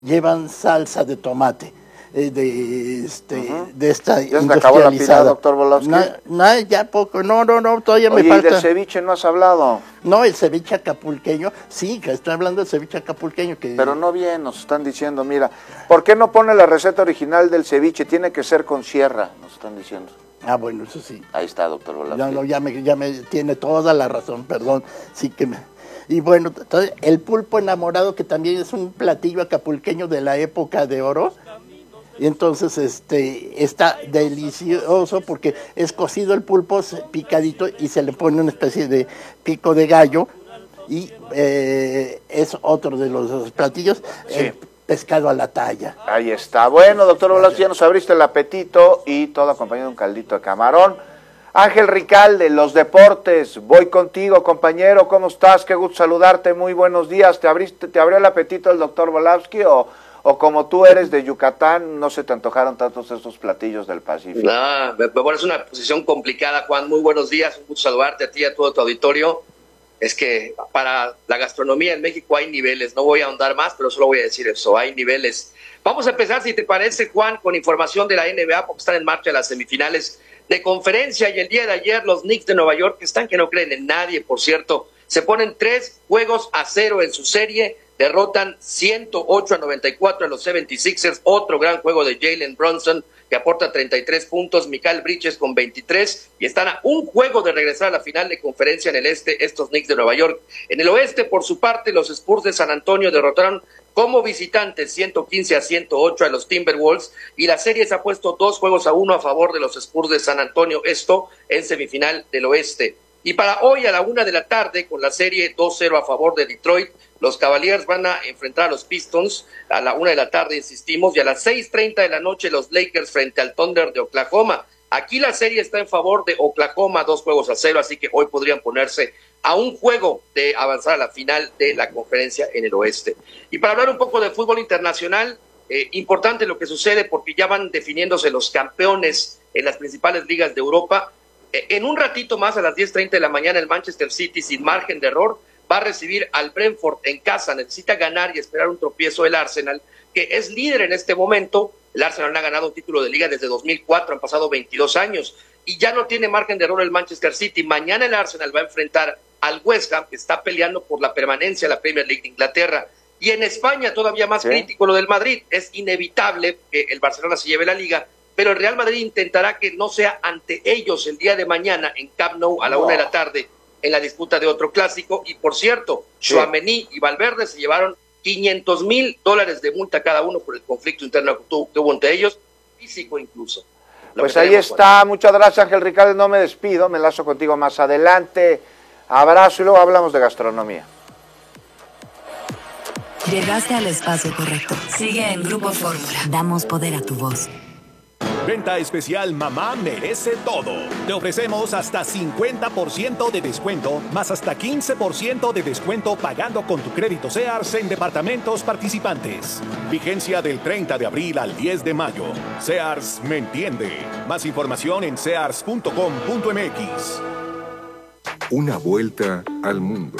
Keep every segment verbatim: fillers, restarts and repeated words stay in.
llevan salsa de tomate. De, este, uh-huh. de esta ¿Ya se acabó la pila, doctor Volosky? No, no, ya poco, no, no, no, todavía Oye, me falta. ¿y del ceviche no has hablado? No, el ceviche acapulqueño, sí, que estoy hablando del ceviche acapulqueño. Que... Pero no bien, nos están diciendo, mira, ¿por qué no pone la receta original del ceviche? Tiene que ser con sierra, nos están diciendo. Ah, bueno, eso sí. Ahí está, doctor Volosky. No, no, ya me, ya me tiene toda la razón, perdón, sí que me... Y bueno, entonces, el pulpo enamorado, que también es un platillo acapulqueño de la época de oro. Y entonces este está delicioso porque es cocido el pulpo picadito y se le pone una especie de pico de gallo y eh, es otro de los platillos, sí. El pescado a la talla. Ahí está. Bueno, doctor Volosky, ya nos abriste el apetito y todo acompañado de un caldito de camarón. Ángel Ricalde, los deportes, voy contigo, compañero, ¿cómo estás? Qué gusto saludarte, muy buenos días. ¿Te abriste, te abrió el apetito el doctor Volosky o...? O como tú eres de Yucatán, no se te antojaron tantos estos platillos del Pacífico. No, me, me pones una posición complicada, Juan. Muy buenos días, un gusto saludarte a ti y a todo tu auditorio. Es que para la gastronomía en México hay niveles, no voy a ahondar más, pero solo voy a decir eso, hay niveles. Vamos a empezar, si te parece, Juan, con información de la N B A, porque están en marcha las semifinales de conferencia, y el día de ayer los Knicks de Nueva York, que están que no creen en nadie, por cierto, se ponen tres juegos a cero en su serie, derrotan ciento ocho a noventa y cuatro a los setenta y seis ers, otro gran juego de Jalen Brunson, que aporta treinta y tres puntos, Mikal Bridges con veintitrés, y están a un juego de regresar a la final de conferencia en el este, estos Knicks de Nueva York. En el oeste, por su parte, los Spurs de San Antonio derrotaron como visitantes ciento quince a ciento ocho a los Timberwolves, y la serie se ha puesto dos juegos a uno a favor de los Spurs de San Antonio, esto en semifinal del oeste. Y para hoy a la una de la tarde, con la serie dos cero a favor de Detroit, los Cavaliers van a enfrentar a los Pistons a la una de la tarde, insistimos, y a las seis treinta de la noche los Lakers frente al Thunder de Oklahoma. Aquí la serie está en favor de Oklahoma, dos juegos a cero, así que hoy podrían ponerse a un juego de avanzar a la final de la conferencia en el oeste. Y para hablar un poco de fútbol internacional, eh, importante lo que sucede porque ya van definiéndose los campeones en las principales ligas de Europa. Eh, en un ratito más, a las diez treinta de la mañana, el Manchester City, sin margen de error, va a recibir al Brentford en casa. Necesita ganar y esperar un tropiezo del Arsenal, que es líder en este momento. El Arsenal no ha ganado un título de liga desde dos mil cuatro, han pasado veintidós años, y ya no tiene margen de error el Manchester City. Mañana el Arsenal va a enfrentar al West Ham, que está peleando por la permanencia en la Premier League de Inglaterra. Y en España, todavía más ¿Sí? crítico lo del Madrid. Es inevitable que el Barcelona se lleve la liga, pero el Real Madrid intentará que no sea ante ellos el día de mañana en Camp Nou a la no. una de la tarde, en la disputa de otro clásico. Y por cierto, sí. Tchouaméni y Valverde se llevaron quinientos mil dólares de multa cada uno por el conflicto interno que hubo entre ellos, físico incluso. Pues ahí está, bueno. Muchas gracias, Ángel Ricalde, no me despido, me enlazo contigo más adelante. Abrazo y luego hablamos de gastronomía. Llegaste al espacio correcto. Sigue en Grupo Fórmula. Damos poder a tu voz. Venta especial Mamá Merece Todo. Te ofrecemos hasta cincuenta por ciento de descuento, más hasta quince por ciento de descuento pagando con tu crédito Sears en departamentos participantes. Vigencia del treinta de abril al diez de mayo. Sears me entiende. Más información en sears punto com punto m x. Una vuelta al mundo.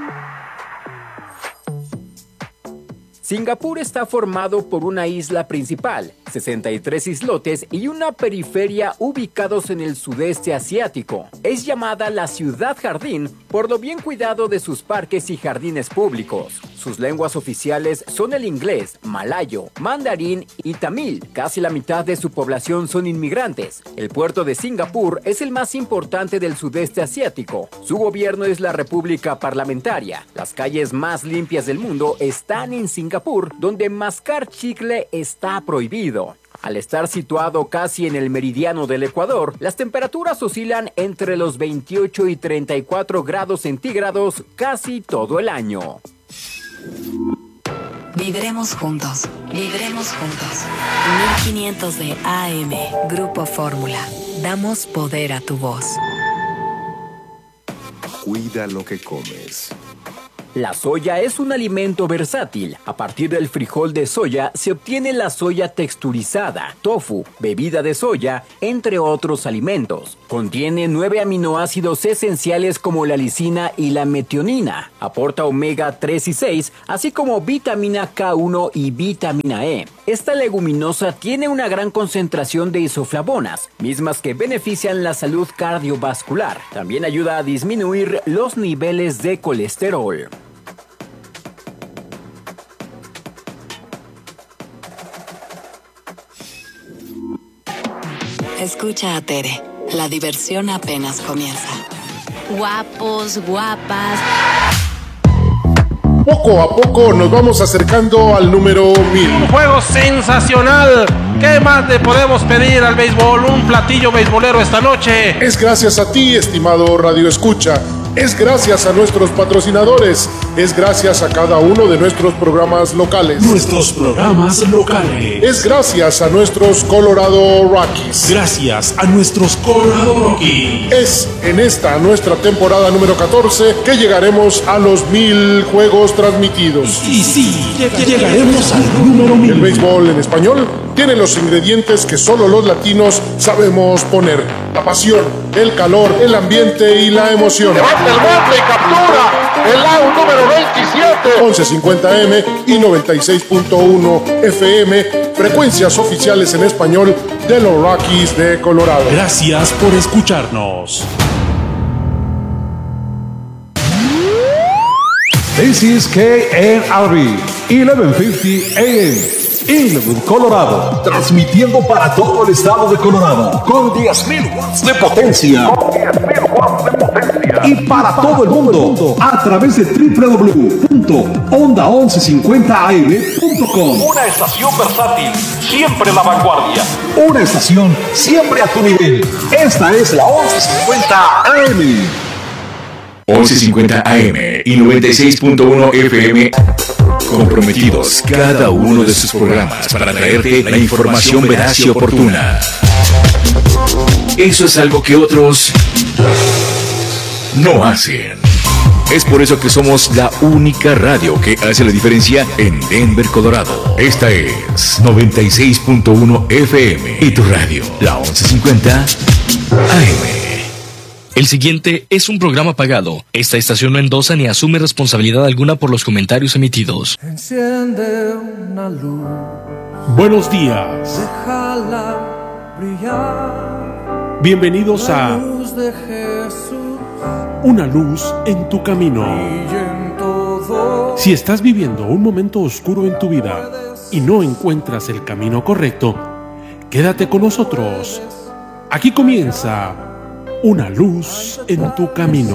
Singapur está formado por una isla principal, sesenta y tres islotes y una periferia ubicados en el sudeste asiático. Es llamada la ciudad jardín por lo bien cuidado de sus parques y jardines públicos. Sus lenguas oficiales son el inglés, malayo, mandarín y tamil. Casi la mitad de su población son inmigrantes. El puerto de Singapur es el más importante del sudeste asiático. Su gobierno es la república parlamentaria. Las calles más limpias del mundo están en Singapur, donde mascar chicle está prohibido. Al estar situado casi en el meridiano del Ecuador, las temperaturas oscilan entre los veintiocho y treinta y cuatro grados centígrados casi todo el año. Vibremos juntos, vibremos juntos. mil quinientos de A M, Grupo Fórmula. Damos poder a tu voz. Cuida lo que comes. La soya es un alimento versátil. A partir del frijol de soya se obtiene la soya texturizada, tofu, bebida de soya, entre otros alimentos. Contiene nueve aminoácidos esenciales como la lisina y la metionina. Aporta omega tres y seis, así como vitamina K uno y vitamina E. Esta leguminosa tiene una gran concentración de isoflavonas, mismas que benefician la salud cardiovascular. También ayuda a disminuir los niveles de colesterol. Escucha a Tere. La diversión apenas comienza. Guapos, guapas. Poco a poco nos vamos acercando al número mil. Un juego sensacional. ¿Qué más le podemos pedir al béisbol? Un platillo beisbolero esta noche. Es gracias a ti, estimado Radio Escucha. Es gracias a nuestros patrocinadores. Es gracias a cada uno de nuestros programas locales. Nuestros programas locales. Es gracias a nuestros Colorado Rockies. Gracias a nuestros Colorado Rockies. Es en esta nuestra temporada número catorce que llegaremos a los mil juegos transmitidos. Y sí, llegaremos al número mil. El béisbol en español tiene los ingredientes que solo los latinos sabemos poner: la pasión, el calor, el ambiente y la emoción. Levanta el golpe y captura el out número veintisiete. once cincuenta eme y noventa y seis punto uno efe eme, frecuencias oficiales en español de los Rockies de Colorado. Gracias por escucharnos. This is K N R B, eleven fifty A M. Inwood, Colorado, transmitiendo para todo el estado de Colorado con diez mil watts de potencia. Y para todo el mundo a través de doble u doble u doble u punto onda once cincuenta a eme punto com. Una estación versátil, siempre en la vanguardia. Una estación siempre a tu nivel. Esta es la once cincuenta A M. once cincuenta A M y noventa y seis punto uno efe eme, comprometidos cada uno de sus programas para traerte la información veraz y oportuna. Eso es algo que otros no hacen. Es por eso que somos la única radio que hace la diferencia en Denver, Colorado. Esta es noventa y seis punto uno efe eme y tu radio, la once cincuenta A M. El siguiente es un programa pagado. Esta estación no endosa ni asume responsabilidad alguna por los comentarios emitidos. Enciende una luz. Buenos días. Déjala brillar. Bienvenidos La a luz de Jesús. Una luz en tu camino. En todo. Si estás viviendo un momento oscuro en tu vida y no encuentras el camino correcto, quédate con nosotros. Aquí comienza Una luz en tu camino.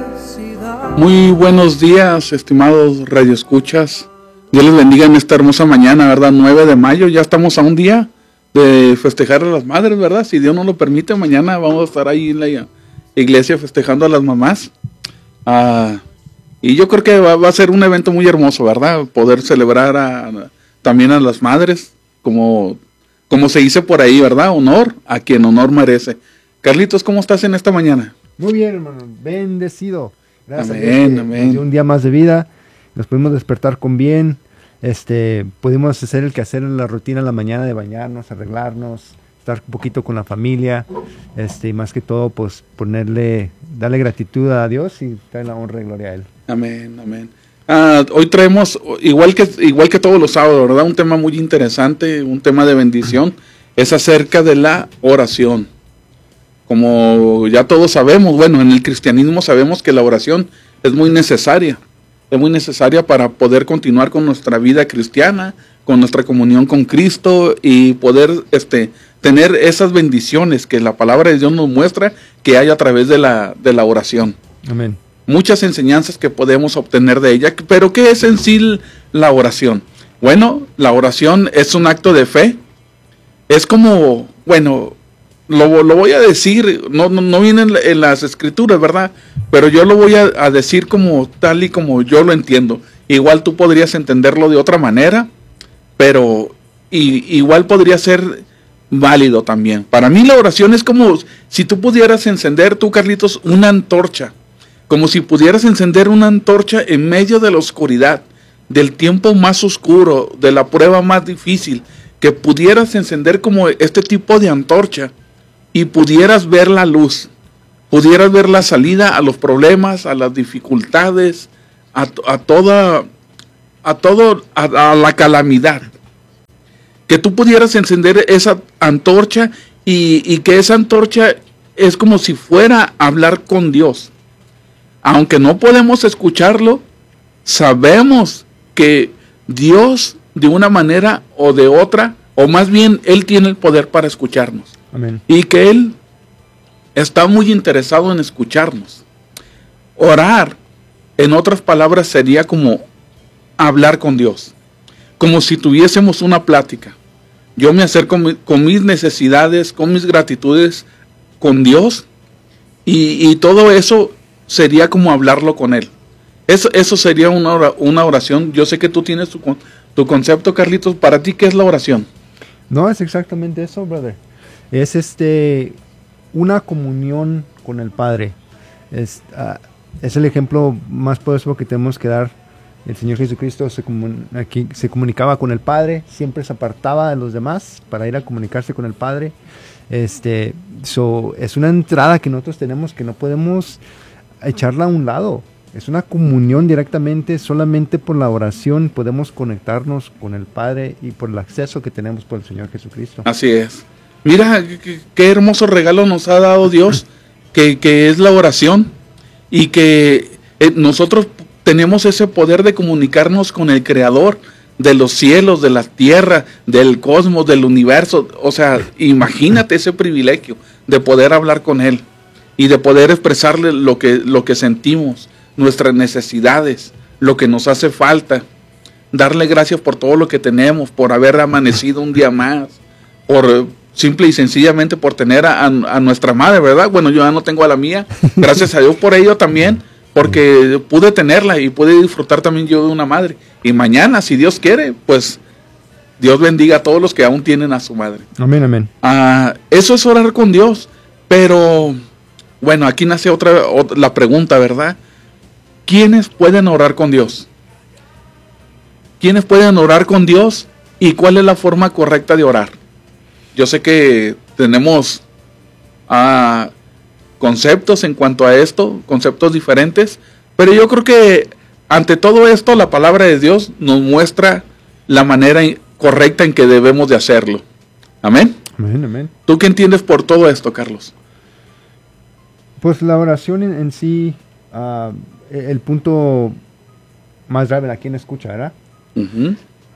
Muy buenos días, estimados radioescuchas. Dios les bendiga en esta hermosa mañana, ¿verdad? nueve de mayo, ya estamos a un día de festejar a las madres, ¿verdad? Si Dios nos lo permite, mañana vamos a estar ahí en la iglesia festejando a las mamás. Ah, y yo creo que va, va a ser un evento muy hermoso, ¿verdad? Poder celebrar a, también a las madres, como, como se dice por ahí, ¿verdad? Honor a quien honor merece. Carlitos, ¿cómo estás en esta mañana? Muy bien, hermano, bendecido. Gracias amén, a Dios que amén. nos dio un día más de vida, nos pudimos despertar con bien, este, pudimos hacer el quehacer en la rutina en la mañana de bañarnos, arreglarnos, estar un poquito con la familia, este, y más que todo, pues ponerle, darle gratitud a Dios y darle la honra y gloria a Él. Amén, amén. Ah, hoy traemos, igual que, igual que todos los sábados, ¿verdad? Un tema muy interesante, un tema de bendición, es acerca de la oración. Como ya todos sabemos, bueno, en el cristianismo sabemos que la oración es muy necesaria, es muy necesaria para poder continuar con nuestra vida cristiana, con nuestra comunión con Cristo y poder este, tener esas bendiciones que la palabra de Dios nos muestra que hay a través de la, de la oración. Amén. Muchas enseñanzas que podemos obtener de ella, pero ¿qué es en sí la oración? Bueno, la oración es un acto de fe, es como, bueno, Lo, lo voy a decir, no, no, no viene en, la, en las escrituras, ¿verdad? Pero yo lo voy a, a decir como tal y como yo lo entiendo. Igual tú podrías entenderlo de otra manera, pero y, igual podría ser válido también. Para mí la oración es como si tú pudieras encender, tú Carlitos, una antorcha. como si pudieras encender una antorcha en medio de la oscuridad, del tiempo más oscuro, de la prueba más difícil, que pudieras encender como este tipo de antorcha y pudieras ver la luz, pudieras ver la salida a los problemas, a las dificultades, a, a toda, a todo, a, a la calamidad. Que tú pudieras encender esa antorcha y, y que esa antorcha es como si fuera a hablar con Dios. Aunque no podemos escucharlo, sabemos que Dios de una manera o de otra, o más bien Él tiene el poder para escucharnos. Amén. Y que Él está muy interesado en escucharnos. Orar, en otras palabras, sería como hablar con Dios. Como si tuviésemos una plática. Yo me acerco con mis necesidades, con mis gratitudes, con Dios, y, y todo eso sería como hablarlo con Él. Eso, eso sería una, ora, una oración. Yo sé que tú tienes tu, tu concepto, Carlitos. ¿Para ti qué es la oración? No, es exactamente eso, brother. Es este una comunión con el Padre. Es, uh, es el ejemplo más poderoso que tenemos que dar. El Señor Jesucristo se, comun aquí, se comunicaba con el Padre, siempre se apartaba de los demás para ir a comunicarse con el Padre. Este, so, es una entrada que nosotros tenemos que no podemos echarla a un lado. Es una comunión directamente, solamente por la oración podemos conectarnos con el Padre y por el acceso que tenemos por el Señor Jesucristo. Así es. Mira qué, qué hermoso regalo nos ha dado Dios, que, que es la oración, y que eh, nosotros tenemos ese poder de comunicarnos con el Creador de los cielos, de la tierra, del cosmos, del universo. O sea, imagínate ese privilegio de poder hablar con Él y de poder expresarle lo que, lo que sentimos, nuestras necesidades, lo que nos hace falta. Darle gracias por todo lo que tenemos, por haber amanecido un día más, por simple y sencillamente por tener a, a, a nuestra madre, ¿verdad? Bueno, yo ya no tengo a la mía, gracias a Dios por ello también, porque pude tenerla y pude disfrutar también yo de una madre. Y mañana, si Dios quiere, pues Dios bendiga a todos los que aún tienen a su madre. Amén, amén. Ah, eso es orar con Dios, pero bueno, aquí nace otra, otra la pregunta, ¿verdad? ¿Quiénes pueden orar con Dios? ¿Quiénes pueden orar con Dios? ¿Y cuál es la forma correcta de orar? Yo sé que tenemos ah, conceptos en cuanto a esto, conceptos diferentes, pero yo creo que ante todo esto la palabra de Dios nos muestra la manera correcta en que debemos de hacerlo. Amén. Amén, amén. ¿Tú qué entiendes por todo esto, Carlos? Pues la oración en, en sí, uh, el punto más grave a quien escucha, ¿verdad? Uh-huh.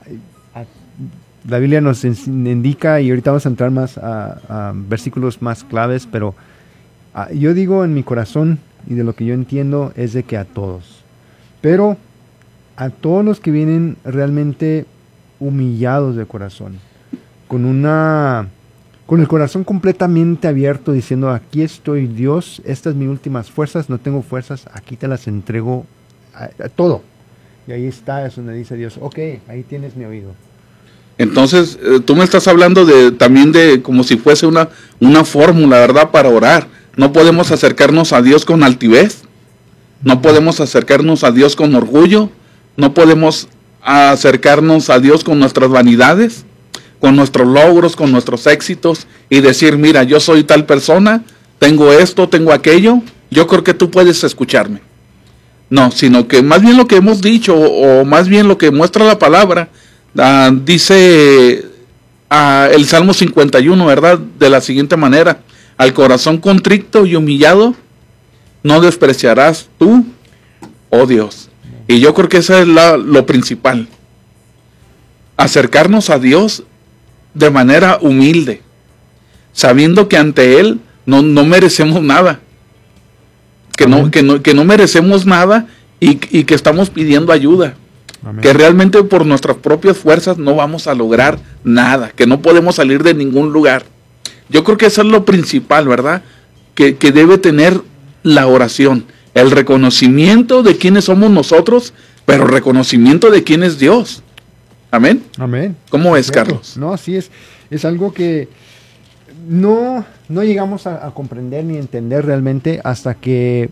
La Biblia nos indica, y ahorita vamos a entrar más a, a versículos más claves, pero uh, yo digo en mi corazón, y de lo que yo entiendo, es de que a todos. Pero a todos los que vienen realmente humillados de corazón, con una... con el corazón completamente abierto, diciendo, aquí estoy Dios, estas mis últimas fuerzas, no tengo fuerzas, aquí te las entrego a, a todo. Y ahí está, es donde dice Dios, ok, ahí tienes mi oído. Entonces, eh, tú me estás hablando de también de como si fuese una, una fórmula, ¿verdad?, para orar. No podemos acercarnos a Dios con altivez, no podemos acercarnos a Dios con orgullo, no podemos acercarnos a Dios con nuestras vanidades, con nuestros logros, con nuestros éxitos, y decir, mira, yo soy tal persona, tengo esto, tengo aquello, yo creo que tú puedes escucharme. No, sino que más bien lo que hemos dicho, o, o más bien lo que muestra la palabra, uh, dice uh, el Salmo cincuenta y uno, ¿verdad?, de la siguiente manera: al corazón contrito y humillado, no despreciarás tú, oh Dios. Y yo creo que eso es la, lo principal. Acercarnos a Dios de manera humilde, sabiendo que ante Él no, no merecemos nada, que no, que no, que no merecemos nada, y, y que estamos pidiendo ayuda. Amén. Que realmente por nuestras propias fuerzas no vamos a lograr nada, que no podemos salir de ningún lugar. Yo creo que eso es lo principal, ¿verdad?, que, que debe tener la oración, el reconocimiento de quiénes somos nosotros, pero reconocimiento de quién es Dios. Amén. Amén. ¿Cómo es, Carlos? No, así es. Es algo que no, no llegamos a, a comprender ni entender realmente hasta que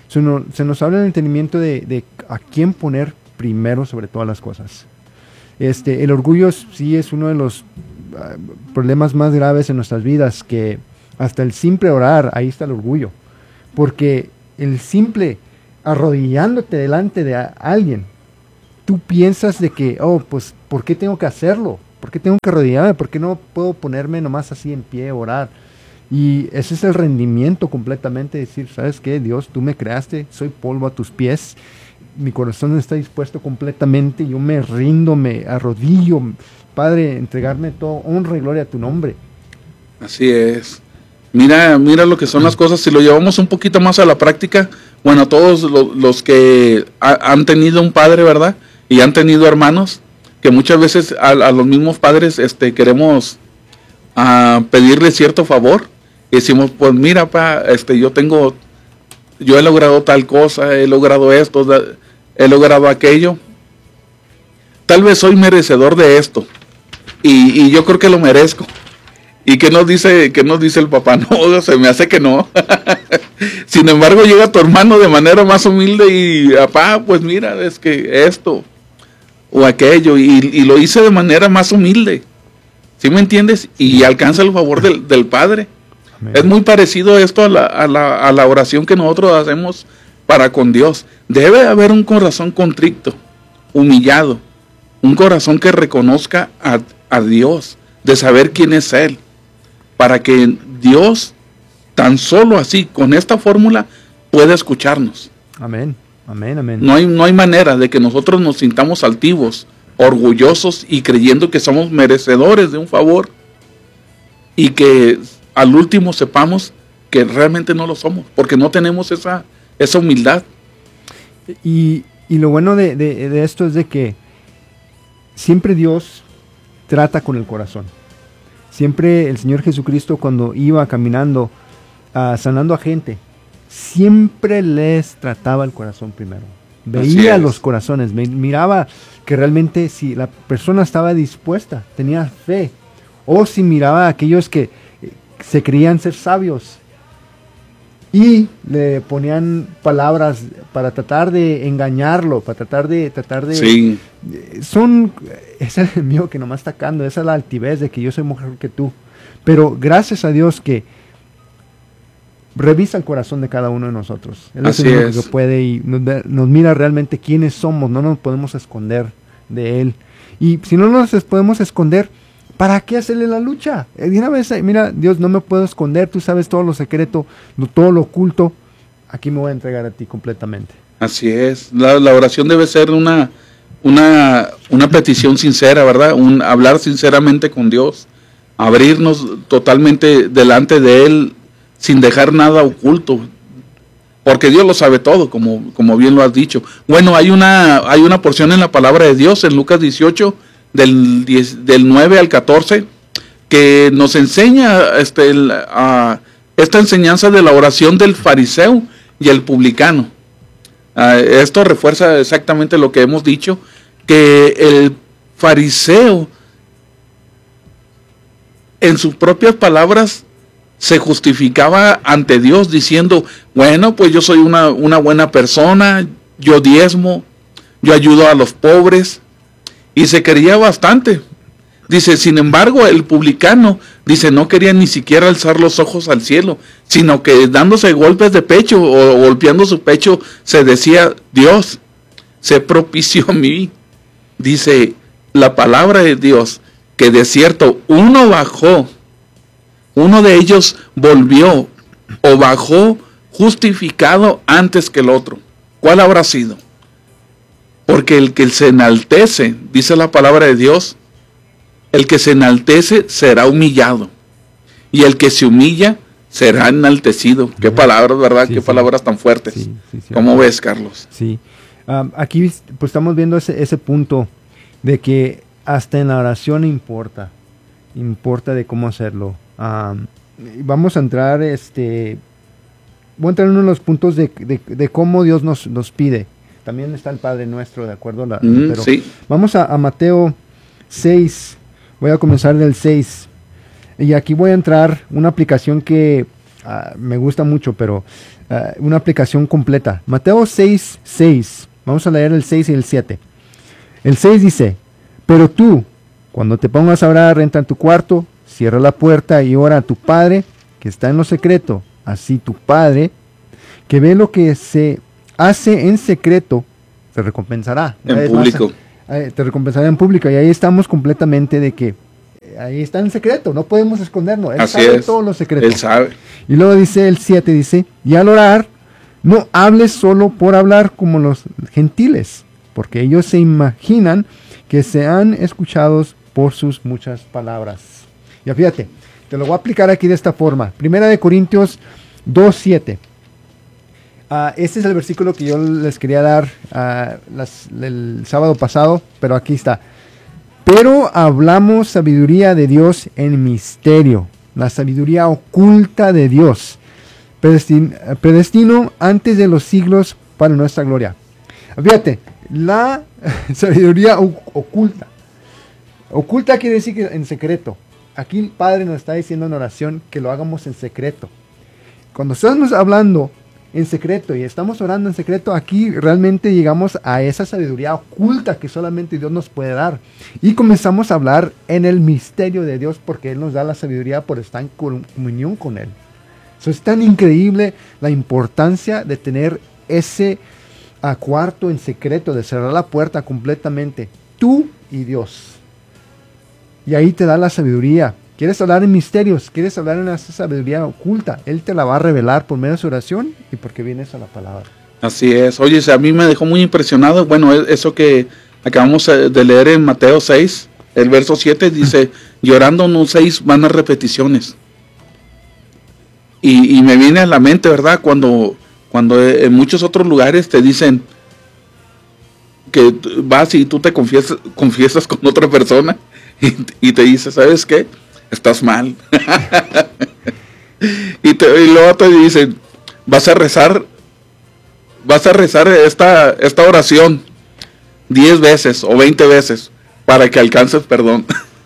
Se nos, se nos habla el entendimiento de, de a quién poner primero sobre todas las cosas. Este, el orgullo sí es uno de los uh, problemas más graves en nuestras vidas, que hasta el simple orar, ahí está el orgullo. Porque el simple arrodillándote delante de a, alguien, tú piensas de que, oh, pues, ¿por qué tengo que hacerlo? ¿Por qué tengo que arrodillarme? ¿Por qué no puedo ponerme nomás así en pie, orar? Y ese es el rendimiento completamente, decir, ¿sabes qué? Dios, tú me creaste, soy polvo a tus pies, mi corazón está dispuesto completamente, yo me rindo, me arrodillo, Padre, entregarme todo, honra y gloria a tu nombre. Así es. Mira, mira lo que son las cosas, si lo llevamos un poquito más a la práctica, bueno, todos lo, los que ha, han tenido un padre, ¿verdad? Y han tenido hermanos, que muchas veces a, a los mismos padres este, queremos a, pedirle cierto favor, y decimos, pues mira, pa, este, yo tengo, yo he logrado tal cosa, he logrado esto, he logrado aquello, tal vez soy merecedor de esto, y, y yo creo que lo merezco. ¿Y qué nos dice, qué nos dice el papá? No, se me hace que no. Sin embargo, llega tu hermano de manera más humilde y, papá, pues mira, es que esto o aquello, y, y lo hice de manera más humilde. ¿Sí me entiendes? Y alcanza el favor del, del Padre. Amén. Es muy parecido esto a la, a, la, a la oración que nosotros hacemos para con Dios. Debe haber un corazón contrito, humillado, un corazón que reconozca a, a Dios, de saber quién es Él, para que Dios, tan solo así, con esta fórmula, pueda escucharnos. Amén, amén, amén. No hay, no hay manera de que nosotros nos sintamos altivos, orgullosos y creyendo que somos merecedores de un favor, y que al último sepamos que realmente no lo somos, porque no tenemos esa, esa humildad. Y, y lo bueno de, de, de esto es de que siempre Dios trata con el corazón. Siempre el Señor Jesucristo, cuando iba caminando, uh, sanando a gente, siempre les trataba el corazón primero. Veía los corazones, miraba que realmente si la persona estaba dispuesta, tenía fe, o si miraba a aquellos que se creían ser sabios y le ponían palabras para tratar de engañarlo, para tratar de tratar de sí. Son es el mío que nomás está atacando, esa es la altivez de que yo soy mejor que tú, pero gracias a Dios que revisa el corazón de cada uno de nosotros. Él es el único que puede y nos, nos mira realmente quiénes somos, no nos podemos esconder de Él. Y si no nos podemos esconder, ¿para qué hacerle la lucha? De una vez, mira, Dios, no me puedo esconder, tú sabes todo lo secreto, todo lo oculto, aquí me voy a entregar a ti completamente. Así es, la, la oración debe ser una, una, una petición sincera, ¿verdad? Un hablar sinceramente con Dios, abrirnos totalmente delante de Él, sin dejar nada oculto, porque Dios lo sabe todo, como, como bien lo has dicho. Bueno, hay una, hay una porción en la palabra de Dios, en Lucas dieciocho, del, diez, del nueve al catorce, que nos enseña este, el, uh, esta enseñanza de la oración del fariseo y el publicano. Uh, esto refuerza exactamente lo que hemos dicho, que el fariseo, en sus propias palabras, se justificaba ante Dios diciendo, bueno, pues yo soy una, una buena persona, yo diezmo, yo ayudo a los pobres, y se creía bastante. Dice, sin embargo, el publicano, dice, no quería ni siquiera alzar los ojos al cielo, sino que dándose golpes de pecho o golpeando su pecho, se decía, Dios, sé propicio a mí. Dice la palabra de Dios, que de cierto uno bajó, uno de ellos volvió o bajó justificado antes que el otro. ¿Cuál habrá sido? Porque el que se enaltece, dice la palabra de Dios, el que se enaltece será humillado, y el que se humilla será enaltecido. Qué palabras, ¿verdad? Sí, Qué sí. palabras tan fuertes. Sí, sí, sí, ¿Cómo ves, Carlos? Sí. Um, aquí pues estamos viendo ese, ese punto de que hasta en la oración importa, importa de cómo hacerlo. Um, vamos a entrar, este, voy a entrar en uno de los puntos de, de, de cómo Dios nos, nos pide. También está el Padre Nuestro, de acuerdo a la, mm, pero sí. Vamos a, a Mateo seis, voy a comenzar del seis, y aquí voy a entrar una aplicación que uh, me gusta mucho, pero uh, una aplicación completa. Mateo seis, seis. Vamos a leer el seis y el siete. El seis dice, pero tú, cuando te pongas a orar, entra en tu cuarto, cierra la puerta y ora a tu Padre, que está en lo secreto. Así tu Padre, que ve lo que se hace en secreto, te recompensará. En público. Más, te recompensará en público. Y ahí estamos completamente de que ahí está en secreto, no podemos escondernos. Él Así sabe es. todos los secretos. Él sabe. Y luego dice el siete, dice, y al orar, no hables solo por hablar como los gentiles, porque ellos se imaginan que sean escuchados por sus muchas palabras. Ya fíjate, te lo voy a aplicar aquí de esta forma. Primera de Corintios dos, siete. Uh, este es el versículo que yo les quería dar uh, las, el sábado pasado, pero aquí está. Pero hablamos sabiduría de Dios en misterio, la sabiduría oculta de Dios, predestin, predestino antes de los siglos para nuestra gloria. Fíjate, la sabiduría oculta. Oculta quiere decir que en secreto. Aquí el Padre nos está diciendo en oración que lo hagamos en secreto. Cuando estamos hablando en secreto y estamos orando en secreto, aquí realmente llegamos a esa sabiduría oculta que solamente Dios nos puede dar. Y comenzamos a hablar en el misterio de Dios porque Él nos da la sabiduría por estar en comunión con Él. So, es tan increíble la importancia de tener ese uh, cuarto en secreto, de cerrar la puerta completamente, tú y Dios. Y ahí te da la sabiduría. ¿Quieres hablar en misterios? ¿Quieres hablar en esa sabiduría oculta? Él te la va a revelar por medio de su oración y porque vienes a la palabra. Así es. Oye, a mí me dejó muy impresionado. Bueno, eso que acabamos de leer en Mateo seis, el verso siete dice, llorando no seis vanas repeticiones. Y, y me viene a la mente, ¿verdad? Cuando, cuando en muchos otros lugares te dicen que vas y tú te confiesas, confiesas con otra persona y, y te dice, ¿sabes qué? Estás mal. y, te, y luego te dicen, vas a rezar, vas a rezar esta, esta oración diez veces o veinte veces para que alcances perdón.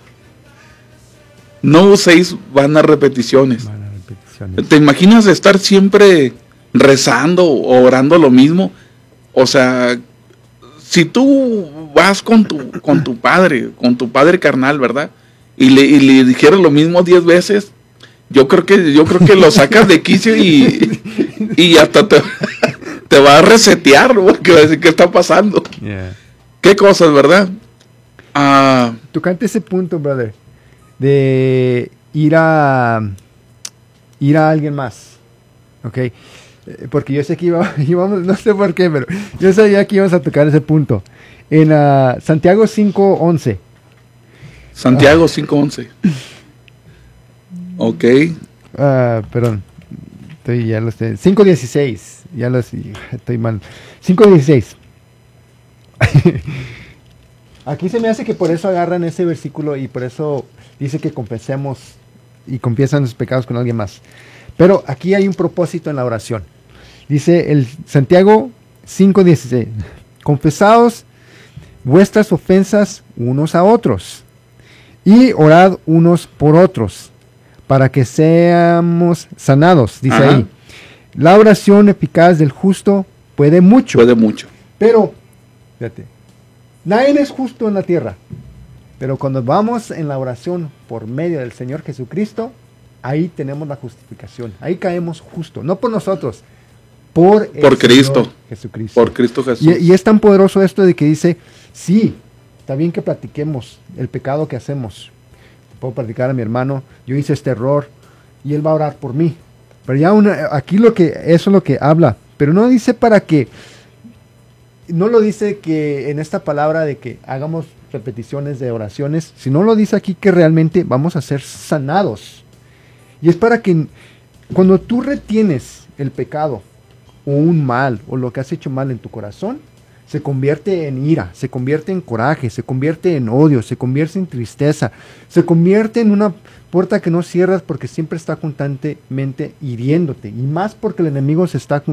No uséis vanas repeticiones. Vanas repeticiones. ¿Te imaginas estar siempre rezando o orando lo mismo? O sea, si tú vas con tu, con tu padre, con tu padre carnal, ¿verdad? Y le, y le dijeras lo mismo diez veces, yo creo que yo creo que lo sacas de quicio y, y hasta te, te va a resetear, ¿no? Que va a decir, ¿qué está pasando? Yeah. ¿Qué cosas, verdad? Uh, Tocante ese punto, brother, de ir a ir a alguien más, ¿ok? Porque yo sé que iba, íbamos, no sé por qué, pero yo sabía que íbamos a tocar ese punto. En uh, Santiago cinco once. Santiago cinco once. Ok. Uh, perdón. Estoy, ya lo sé. cinco dieciséis. Ya lo sé. Estoy mal. cinco dieciséis. Aquí se me hace que por eso agarran ese versículo y por eso dice que confesemos y confiesan los pecados con alguien más. Pero aquí hay un propósito en la oración. Dice el Santiago cinco dieciséis. Confesaos vuestras ofensas unos a otros y orad unos por otros para que seamos sanados, dice Ajá. ahí. La oración eficaz del justo puede mucho. Puede mucho. Pero, fíjate, nadie es justo en la tierra. Pero cuando vamos en la oración por medio del Señor Jesucristo, ahí tenemos la justificación. Ahí caemos justo, no por nosotros, por el por Cristo. Señor Jesucristo. Por Cristo Jesús. Y, y es tan poderoso esto de que dice, sí, está bien que platiquemos el pecado que hacemos. Puedo platicar a mi hermano, yo hice este error y él va a orar por mí. Pero ya una, aquí lo que eso es lo que habla, pero no dice para que, no lo dice que en esta palabra de que hagamos repeticiones de oraciones, sino lo dice aquí que realmente vamos a ser sanados. Y es para que cuando tú retienes el pecado o un mal o lo que has hecho mal en tu corazón, se convierte en ira, se convierte en coraje, se convierte en odio, se convierte en tristeza, se convierte en una puerta que no cierras porque siempre está constantemente hiriéndote, y más porque el enemigo se está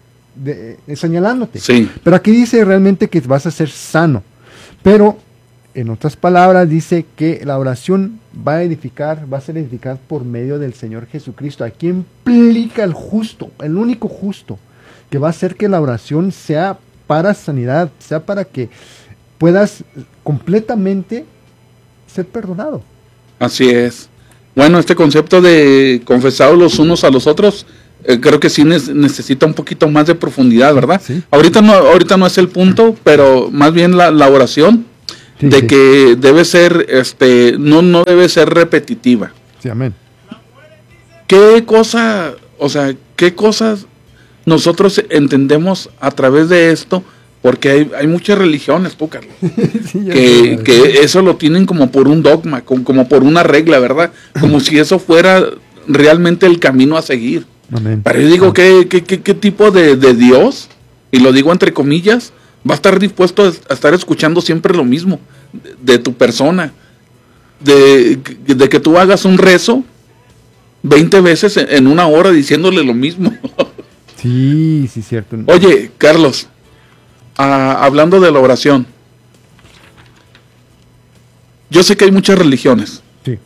de, de, señalándote. Sí. Pero aquí dice realmente que vas a ser sano, pero En otras palabras, dice que la oración va a edificar, va a ser edificada por medio del Señor Jesucristo. Aquí implica el justo, el único justo, que va a hacer que la oración sea para sanidad, sea para que puedas completamente ser perdonado. Así es. Bueno, este concepto de confesados los unos a los otros, eh, creo que sí ne- necesita un poquito más de profundidad, ¿verdad? Sí. Ahorita no, ahorita no es el punto, pero más bien la, la oración, sí, de sí. que debe ser, este, no, no debe ser repetitiva. Sí, amén. ¿Qué cosa, o sea, qué cosas nosotros entendemos a través de esto? Porque hay, hay muchas religiones, tú, Carlos, sí, que, que eso lo tienen como por un dogma, como, como por una regla, ¿verdad? Como si eso fuera realmente el camino a seguir. Amén. Pero yo digo, ¿qué, qué, qué, qué tipo de, de Dios, y lo digo entre comillas, va a estar dispuesto a estar escuchando siempre lo mismo de, de tu persona? De, de que tú hagas un rezo veinte veces en una hora diciéndole lo mismo. Sí, sí, cierto. Oye, Carlos, Ah, hablando de la oración, yo sé que hay muchas religiones. Sí.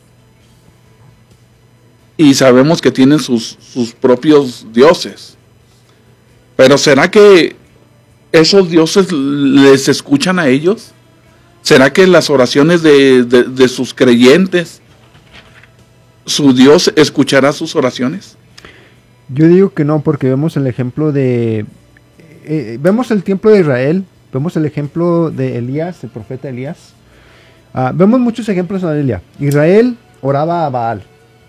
Y sabemos que tienen sus, sus propios dioses. Pero ¿será que esos dioses les escuchan a ellos? ¿Será que las oraciones de, de, de sus creyentes, su Dios escuchará sus oraciones? Yo digo que no, porque vemos el ejemplo de... Eh, vemos el tiempo de Israel, vemos el ejemplo de Elías, el profeta Elías. Uh, vemos muchos ejemplos en la Biblia. Israel oraba a Baal.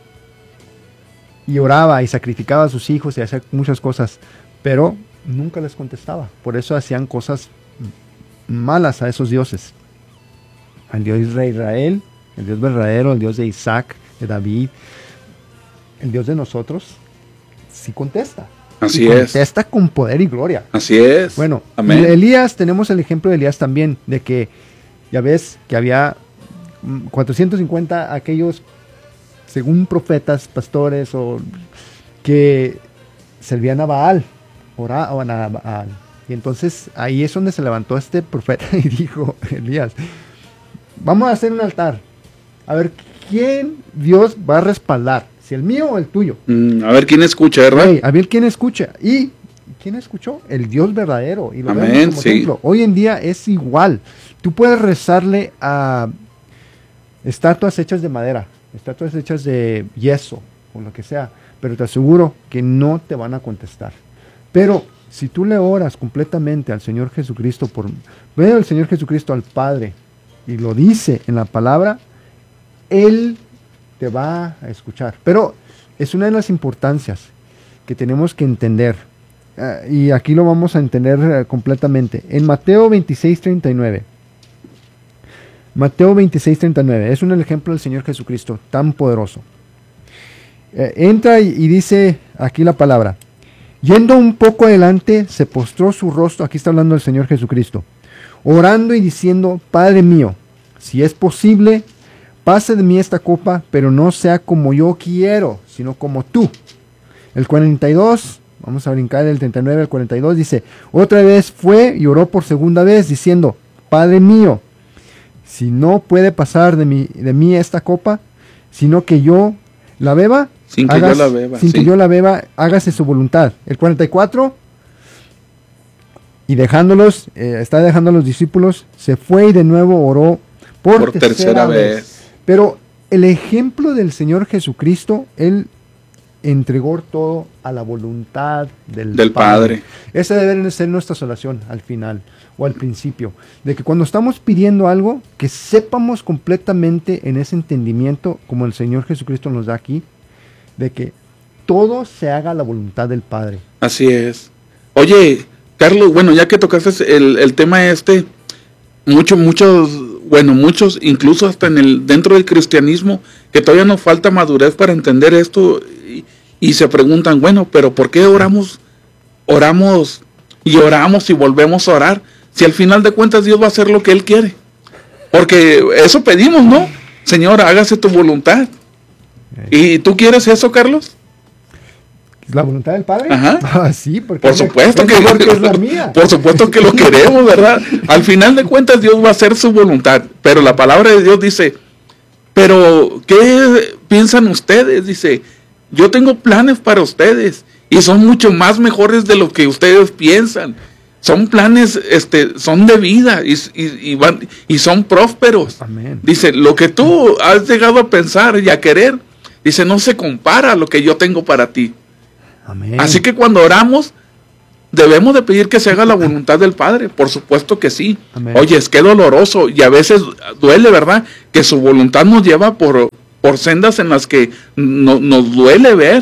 Y oraba y sacrificaba a sus hijos y hacía muchas cosas. Pero nunca les contestaba. Por eso hacían cosas malas a esos dioses. Al Dios de Israel, el Dios verdadero, el Dios de Isaac, de David, el Dios de nosotros, sí contesta. Así y es. Contesta con poder y gloria. Así es. Bueno, amén. Elías, tenemos el ejemplo de Elías también, de que, ya ves, que había cuatrocientos cincuenta aquellos, según profetas, pastores, o que servían a Baal, oraban a Baal. Y entonces ahí es donde se levantó este profeta y dijo, Elías, vamos a hacer un altar. A ver, ¿quién Dios va a respaldar? Si el mío o el tuyo. Mm, a ver quién escucha, ¿verdad? Hey, a ver quién escucha. ¿Y quién escuchó? El Dios verdadero. Y lo amén, vemos como sí. ejemplo. Hoy en día es igual. Tú puedes rezarle a estatuas hechas de madera, estatuas hechas de yeso, o lo que sea, pero te aseguro que no te van a contestar. Pero si tú le oras completamente al Señor Jesucristo, por medio del Señor Jesucristo al Padre, y lo dice en la palabra, Él te va a escuchar. Pero es una de las importancias que tenemos que entender, uh, y aquí lo vamos a entender uh, completamente. En Mateo veintiséis treinta y nueve, Mateo veintiséis treinta y nueve, es un ejemplo del Señor Jesucristo tan poderoso. Uh, entra y, y dice aquí la palabra, yendo un poco adelante, se postró su rostro, aquí está hablando el Señor Jesucristo, orando y diciendo, Padre mío, si es posible, pase de mí esta copa, pero no sea como yo quiero, sino como tú. El cuarenta y dos, vamos a brincar del treinta y nueve al cuarenta y dos, dice, otra vez fue y oró por segunda vez, diciendo, Padre mío, si no puede pasar de mí, de mí esta copa, sino que yo la beba, sin que hagas, yo la beba, sin sí. que yo la beba, hágase su voluntad. El cuarenta y cuatro, y dejándolos, eh, está dejando a los discípulos, se fue y de nuevo oró por, por tercera, tercera vez. vez. Pero el ejemplo del Señor Jesucristo, Él entregó todo a la voluntad del, del Padre. Padre. Esa debe ser nuestra oración al final o al principio, de que cuando estamos pidiendo algo, que sepamos completamente en ese entendimiento, como el Señor Jesucristo nos da aquí, de que todo se haga a la voluntad del Padre. Así es. Oye, Carlos, bueno, ya que tocaste el, el tema este, muchos, muchos... Bueno, muchos, incluso hasta en el dentro del cristianismo, que todavía nos falta madurez para entender esto y, y se preguntan, bueno, pero ¿por qué oramos, oramos y oramos y volvemos a orar? Si al final de cuentas Dios va a hacer lo que Él quiere. Porque eso pedimos, ¿no? Señor, hágase tu voluntad. ¿Y tú quieres eso, Carlos? ¿La voluntad del Padre? Ajá. Ah, sí, porque por es, supuesto es que, mejor que es la mía. Por supuesto que lo queremos, ¿verdad? Al final de cuentas Dios va a hacer su voluntad, pero la palabra de Dios dice, pero ¿qué piensan ustedes? Dice, yo tengo planes para ustedes y son mucho más mejores de lo que ustedes piensan. Son planes, este, son de vida y, y, y, van, y son prósperos. Amén. Dice, lo que tú has llegado a pensar y a querer, dice, no se compara a lo que yo tengo para ti. Amén. Así que cuando oramos, debemos de pedir que se haga la voluntad del Padre. Por supuesto que sí. Amén. Oye, es que doloroso y a veces duele, ¿verdad? Que su voluntad nos lleva por, por sendas en las que no, nos duele ver.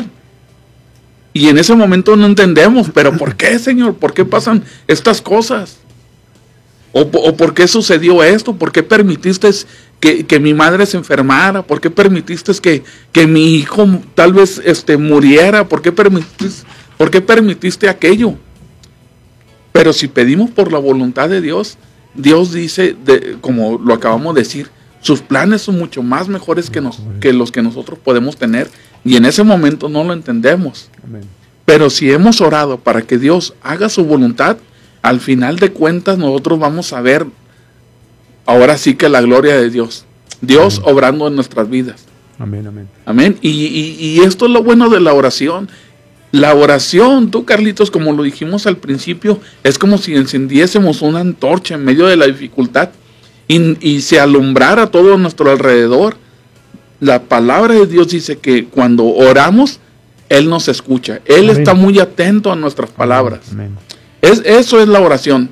Y en ese momento no entendemos, pero ¿por qué, Señor? ¿Por qué pasan estas cosas? ¿O, o por qué sucedió esto? ¿Por qué permitiste que, que mi madre se enfermara? ¿Por qué permitiste que, que mi hijo tal vez este, muriera? ¿Por qué permitiste, por qué permitiste aquello? Pero si pedimos por la voluntad de Dios, Dios dice, de, como lo acabamos de decir, sus planes son mucho más mejores que, nos, que los que nosotros podemos tener. Y en ese momento no lo entendemos. Amén. Pero si hemos orado para que Dios haga su voluntad, al final de cuentas nosotros vamos a ver ahora sí que la gloria de Dios. Dios amén. Obrando en nuestras vidas. Amén, amén. Amén. Y, y, y esto es lo bueno de la oración. La oración, tú Carlitos, como lo dijimos al principio, es como si encendiésemos una antorcha en medio de la dificultad y, y se alumbrara todo a nuestro alrededor. La palabra de Dios dice que cuando oramos, Él nos escucha. Él amén. Está muy atento a nuestras palabras. Amén. Es, eso es la oración.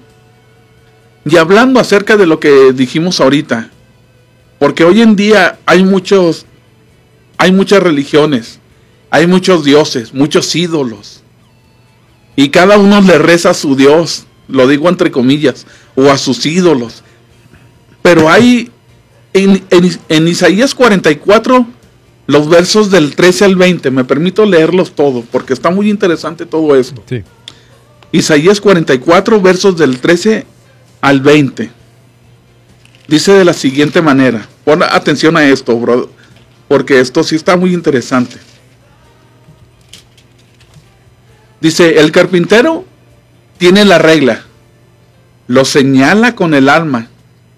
Y hablando acerca de lo que dijimos ahorita, porque hoy en día hay muchos, hay muchas religiones, hay muchos dioses, muchos ídolos, y cada uno le reza a su Dios, lo digo entre comillas, o a sus ídolos. Pero hay en, en, en Isaías cuarenta y cuatro, los versos del trece al veinte, me permito leerlos todos, porque está muy interesante todo esto. Sí. Isaías cuarenta y cuatro, versos del trece al veinte. Dice de la siguiente manera. Pon atención a esto, bro, porque esto sí está muy interesante. Dice, el carpintero tiene la regla, lo señala con el alma,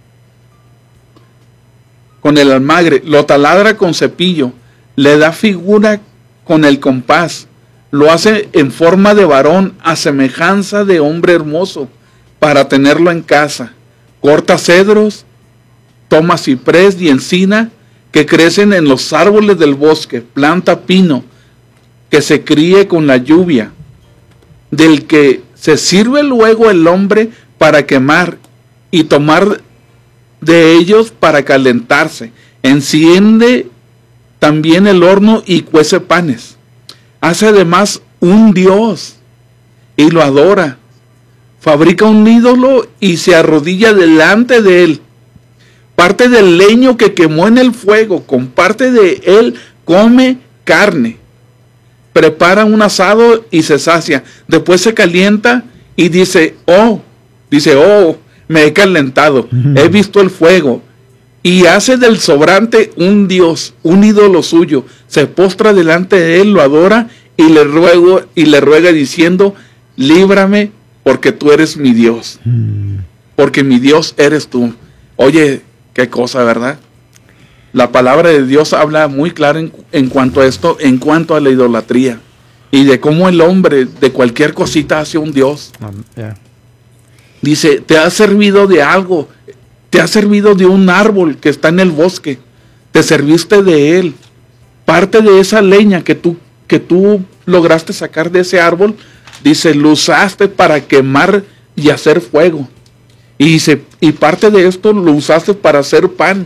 con el almagre, lo taladra con cepillo, le da figura con el compás, lo hace en forma de varón a semejanza de hombre hermoso para tenerlo en casa. Corta cedros, toma ciprés y encina que crecen en los árboles del bosque, planta pino que se críe con la lluvia, del que se sirve luego el hombre para quemar y tomar de ellos para calentarse. Enciende también el horno y cuece panes. Hace además un dios y lo adora. Fabrica un ídolo y se arrodilla delante de él. Parte del leño que quemó en el fuego, con parte de él come carne. Prepara un asado y se sacia. Después se calienta y dice, oh, dice, oh, me he calentado, he visto el fuego. Y hace del sobrante un dios, un ídolo suyo. Se postra delante de él, lo adora y le ruego y le ruega diciendo, líbrame porque tú eres mi Dios. Porque mi Dios eres tú. Oye, qué cosa, ¿verdad? La palabra de Dios habla muy claro en, en cuanto a esto, en cuanto a la idolatría. Y de cómo el hombre de cualquier cosita hace un Dios. Um, yeah. Dice, te ha servido de algo. Te ha servido de un árbol que está en el bosque. Te serviste de él. Parte de esa leña que tú, que tú lograste sacar de ese árbol, dice, lo usaste para quemar y hacer fuego. Y dice, y parte de esto lo usaste para hacer pan.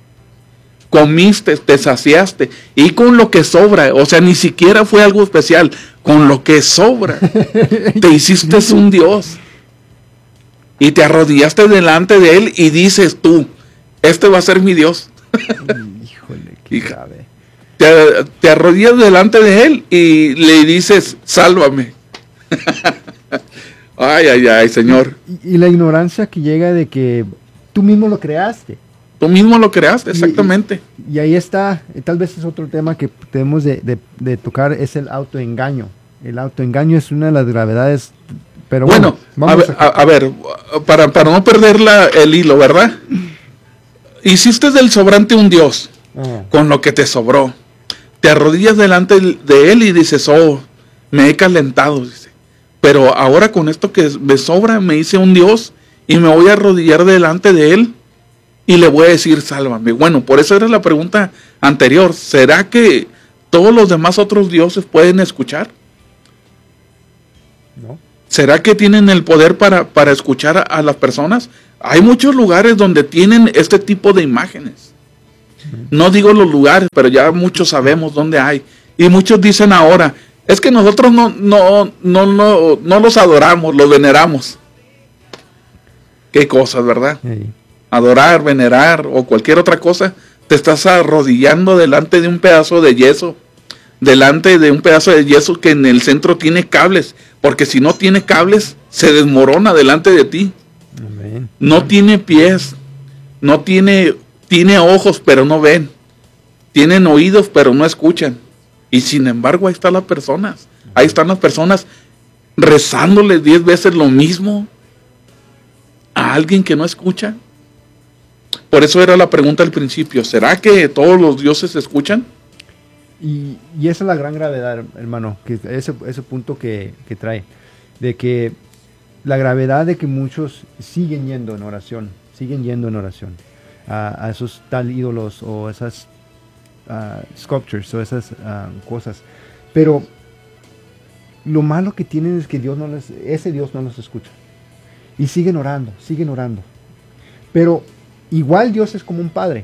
Comiste, te saciaste. Y con lo que sobra, o sea, ni siquiera fue algo especial. Con lo que sobra, te hiciste un Dios. Y te arrodillaste delante de él y dices tú, este va a ser mi Dios. Híjole, qué grave. Te, te arrodillas delante de él y le dices, sálvame. Ay, ay, ay, Señor. Y, y la ignorancia que llega de que tú mismo lo creaste. Tú mismo lo creaste, exactamente. Y, y ahí está, tal vez es otro tema que tenemos de, de, de tocar, es el autoengaño. El autoengaño es una de las gravedades. Pero bueno, bueno a, ver, a, a ver, para, para no perder la, el hilo, ¿verdad? Hiciste del sobrante un Dios, ah. con lo que te sobró. Te arrodillas delante de Él y dices, oh, me he calentado, dice. Pero ahora con esto que me sobra, me hice un Dios y me voy a arrodillar delante de Él y le voy a decir, sálvame. Bueno, por eso era la pregunta anterior. ¿Será que todos los demás otros dioses pueden escuchar? No. ¿Será que tienen el poder para, para escuchar a, a las personas? Hay muchos lugares donde tienen este tipo de imágenes. No digo los lugares, pero ya muchos sabemos dónde hay. Y muchos dicen ahora, es que nosotros no, no, no, no, no los adoramos, los veneramos. Qué cosas, ¿verdad? Sí. Adorar, venerar o cualquier otra cosa, te estás arrodillando delante de un pedazo de yeso, delante de un pedazo de yeso que en el centro tiene cables, porque si no tiene cables, se desmorona delante de ti. Amén. No tiene pies, no tiene, tiene ojos, pero no ven, tienen oídos, pero no escuchan, y sin embargo ahí están las personas, ahí están las personas rezándole diez veces lo mismo a alguien que no escucha. Por eso era la pregunta al principio, ¿será que todos los dioses escuchan? Y, y esa es la gran gravedad, hermano, que ese, ese punto que, que trae, de que la gravedad de que muchos siguen yendo en oración, siguen yendo en oración a, a esos tal ídolos o esas uh, sculptures o esas uh, cosas, pero lo malo que tienen es que Dios no les, ese Dios no los escucha y siguen orando, siguen orando, pero igual Dios es como un padre.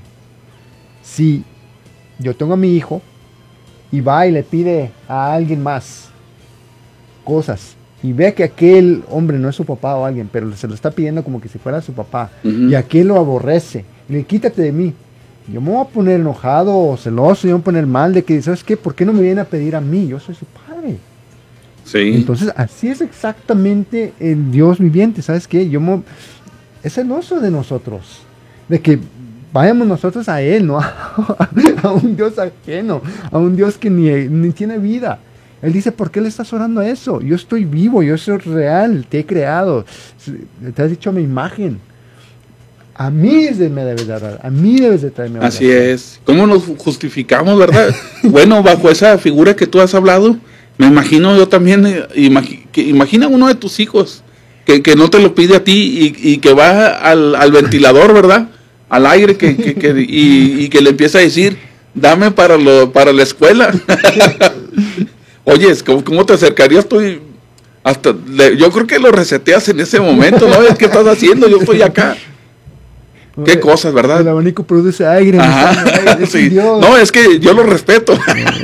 Si yo tengo a mi hijo y va y le pide a alguien más cosas y ve que aquel hombre no es su papá o alguien, pero se lo está pidiendo como que si fuera su papá, uh-huh. y aquel lo aborrece y le quítate de mí, yo me voy a poner enojado o celoso, yo me voy a poner mal de que, ¿sabes qué? ¿Por qué no me viene a pedir a mí? Yo soy su padre. Sí. Entonces así es exactamente el Dios viviente. ¿Sabes qué? Yo me, es celoso de nosotros, de que vayamos nosotros a Él, no a, a un Dios ajeno, a un Dios que ni, ni tiene vida. Él dice, ¿por qué le estás orando a eso? Yo estoy vivo, yo soy real, te he creado, te has dicho a mi imagen. A mí me debes de orar, a mí debes de traerme oración. Así es. ¿Cómo nos justificamos, verdad? Bueno, bajo esa figura que tú has hablado, me imagino yo también, eh, imagi- que imagina uno de tus hijos que, que no te lo pide a ti y, y que va al, al ventilador, ¿verdad? Al aire que, que, que, y, y que le empieza a decir, dame para, lo, para la escuela. Oye, ¿cómo, ¿cómo te acercarías tú? Y hasta le, yo creo que lo reseteas en ese momento, ¿no? ¿Qué estás haciendo? Yo estoy acá. Qué cosas, ¿verdad? El abanico produce aire. Ajá, es sí. No, es que yo lo respeto.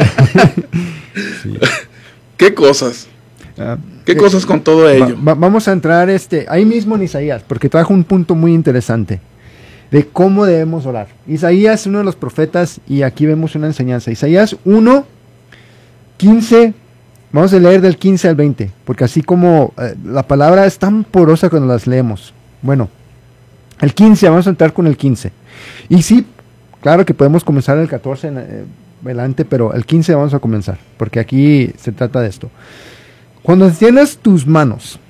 Sí. Qué cosas. Uh, Qué eh, cosas con todo ello. Va, va, vamos a entrar este ahí mismo en Isaías, porque trajo un punto muy interesante de cómo debemos orar. Isaías es uno de los profetas y aquí vemos una enseñanza. Isaías uno, quince, vamos a leer del quince al veinte, porque así como eh, la palabra es tan porosa cuando las leemos. Bueno, el quince, vamos a entrar con el quince. Y sí, claro que podemos comenzar el catorce en eh, adelante, pero el quince vamos a comenzar, porque aquí se trata de esto. Cuando extiendas tus manos,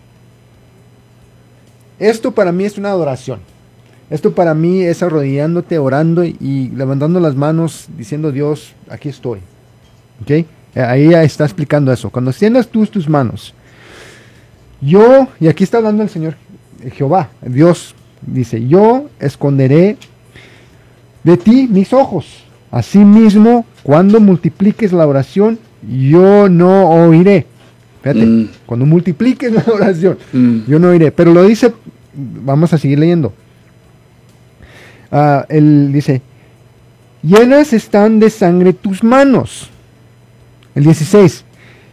esto para mí es una adoración. Esto para mí es arrodillándote, orando y levantando las manos, diciendo, Dios, aquí estoy. ¿Ok? Ahí está explicando eso. Cuando extiendas tú tus manos, yo, y aquí está hablando el Señor Jehová, Dios, dice, yo esconderé de ti mis ojos. Asimismo, cuando multipliques la oración, yo no oiré. Fíjate, mm. cuando multipliques la oración, mm. yo no oiré. Pero lo dice, vamos a seguir leyendo. Uh, él dice, llenas están de sangre tus manos. El dieciséis,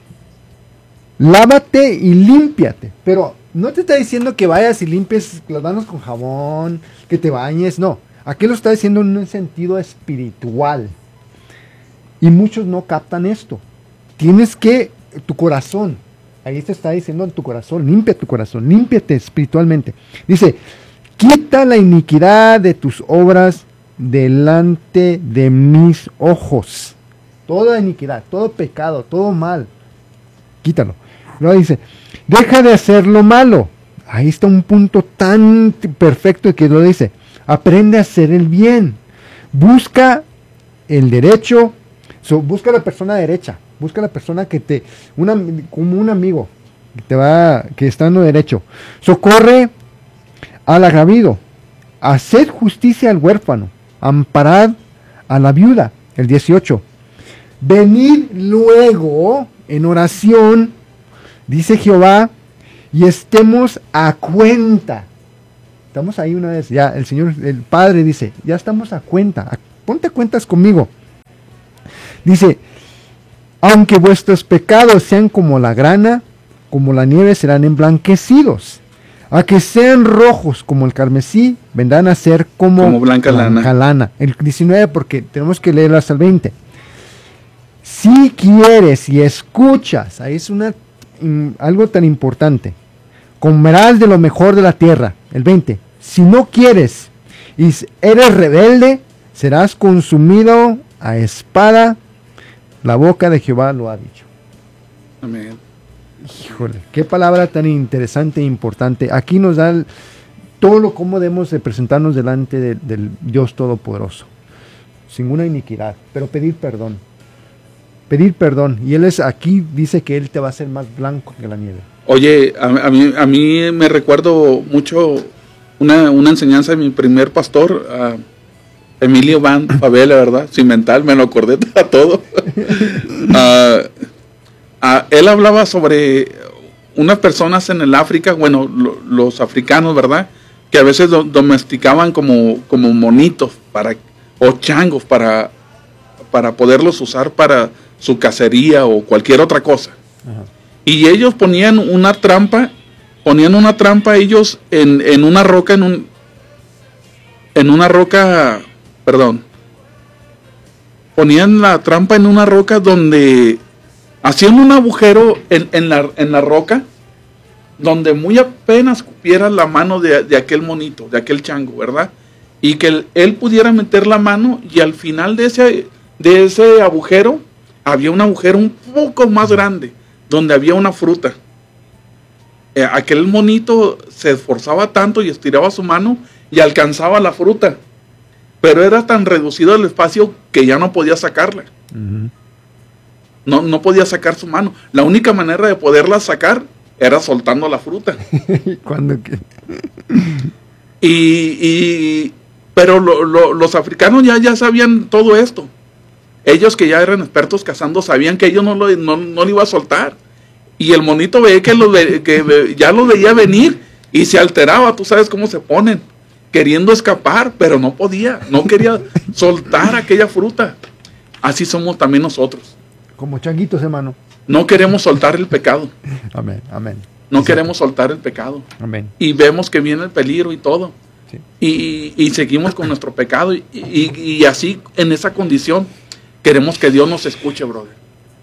lávate y límpiate. Pero no te está diciendo que vayas y limpies las manos con jabón, que te bañes, no. Aquí lo está diciendo en un sentido espiritual. Y muchos no captan esto. Tienes que, tu corazón, ahí te está diciendo en tu corazón, limpia tu corazón, límpiate espiritualmente. Dice, quita la iniquidad de tus obras delante de mis ojos. Toda iniquidad, todo pecado, todo mal. quítalo. Luego dice, deja de hacer lo malo. Ahí está un punto tan perfecto que lo dice. Aprende a hacer el bien. Busca el derecho. So, busca la persona derecha. Busca la persona que te, una, como un amigo que te va, que está en lo derecho. Socorre al agravido. Haced justicia al huérfano. Amparad a la viuda. El dieciocho. Venid luego en oración, dice Jehová, y estemos a cuenta. Estamos ahí una vez, ya el Señor, el Padre dice, ya estamos a cuenta, a, ponte cuentas conmigo. Dice, aunque vuestros pecados sean como la grana, como la nieve serán emblanquecidos. A que sean rojos como el carmesí, vendrán a ser como, como blanca, blanca lana. lana. El diecinueve, porque tenemos que leerlo hasta el veinte. Si quieres y escuchas, ahí es una, um, algo tan importante, comerás de lo mejor de la tierra. El veinte, si no quieres y eres rebelde, serás consumido a espada. La boca de Jehová lo ha dicho. Amén. Híjole, qué palabra tan interesante e importante. Aquí nos da el, todo lo cómo debemos de presentarnos delante de, del Dios Todopoderoso, sin una iniquidad, pero pedir perdón. Pedir perdón. Y Él es aquí, dice que Él te va a hacer más blanco que la nieve. Oye, a, a, mí, a mí me recuerdo mucho una, una enseñanza de mi primer pastor, uh, Emilio Van Favela, ¿verdad? Cimental, me lo acordé a todo. uh, uh, él hablaba sobre unas personas en el África, bueno, lo, los africanos, ¿verdad? Que a veces do, domesticaban como, como monitos para, o changos para, para poderlos usar para su cacería o cualquier otra cosa. Ajá. Y ellos ponían una trampa, ponían una trampa ellos en, en una roca, en un, en una roca, perdón, ponían la trampa en una roca donde hacían un agujero en, en, la, en la roca, donde muy apenas cupiera la mano de, de aquel monito, de aquel chango, ¿verdad? Y que él, él pudiera meter la mano y al final de ese, de ese agujero, había un agujero un poco más grande, donde había una fruta. Eh, aquel monito se esforzaba tanto y estiraba su mano y alcanzaba la fruta, pero era tan reducido el espacio que ya no podía sacarla. Uh-huh. No, no podía sacar su mano. La única manera de poderla sacar era soltando la fruta. ¿Cuándo qué? y, y, pero lo, lo, los africanos ya, ya sabían todo esto. Ellos que ya eran expertos cazando sabían que ellos no lo, no, no lo iba a soltar. Y el monito veía que, lo ve, que ve, ya lo veía venir y se alteraba. Tú sabes cómo se ponen, queriendo escapar, pero no podía. No quería soltar aquella fruta. Así somos también nosotros. Como changuitos, hermano. No queremos soltar el pecado. Amén, amén. No Exacto. queremos soltar el pecado. Amén. Y vemos que viene el peligro y todo. Sí. Y, y seguimos con nuestro pecado. Y, y, y así, en esa condición, queremos que Dios nos escuche, brother.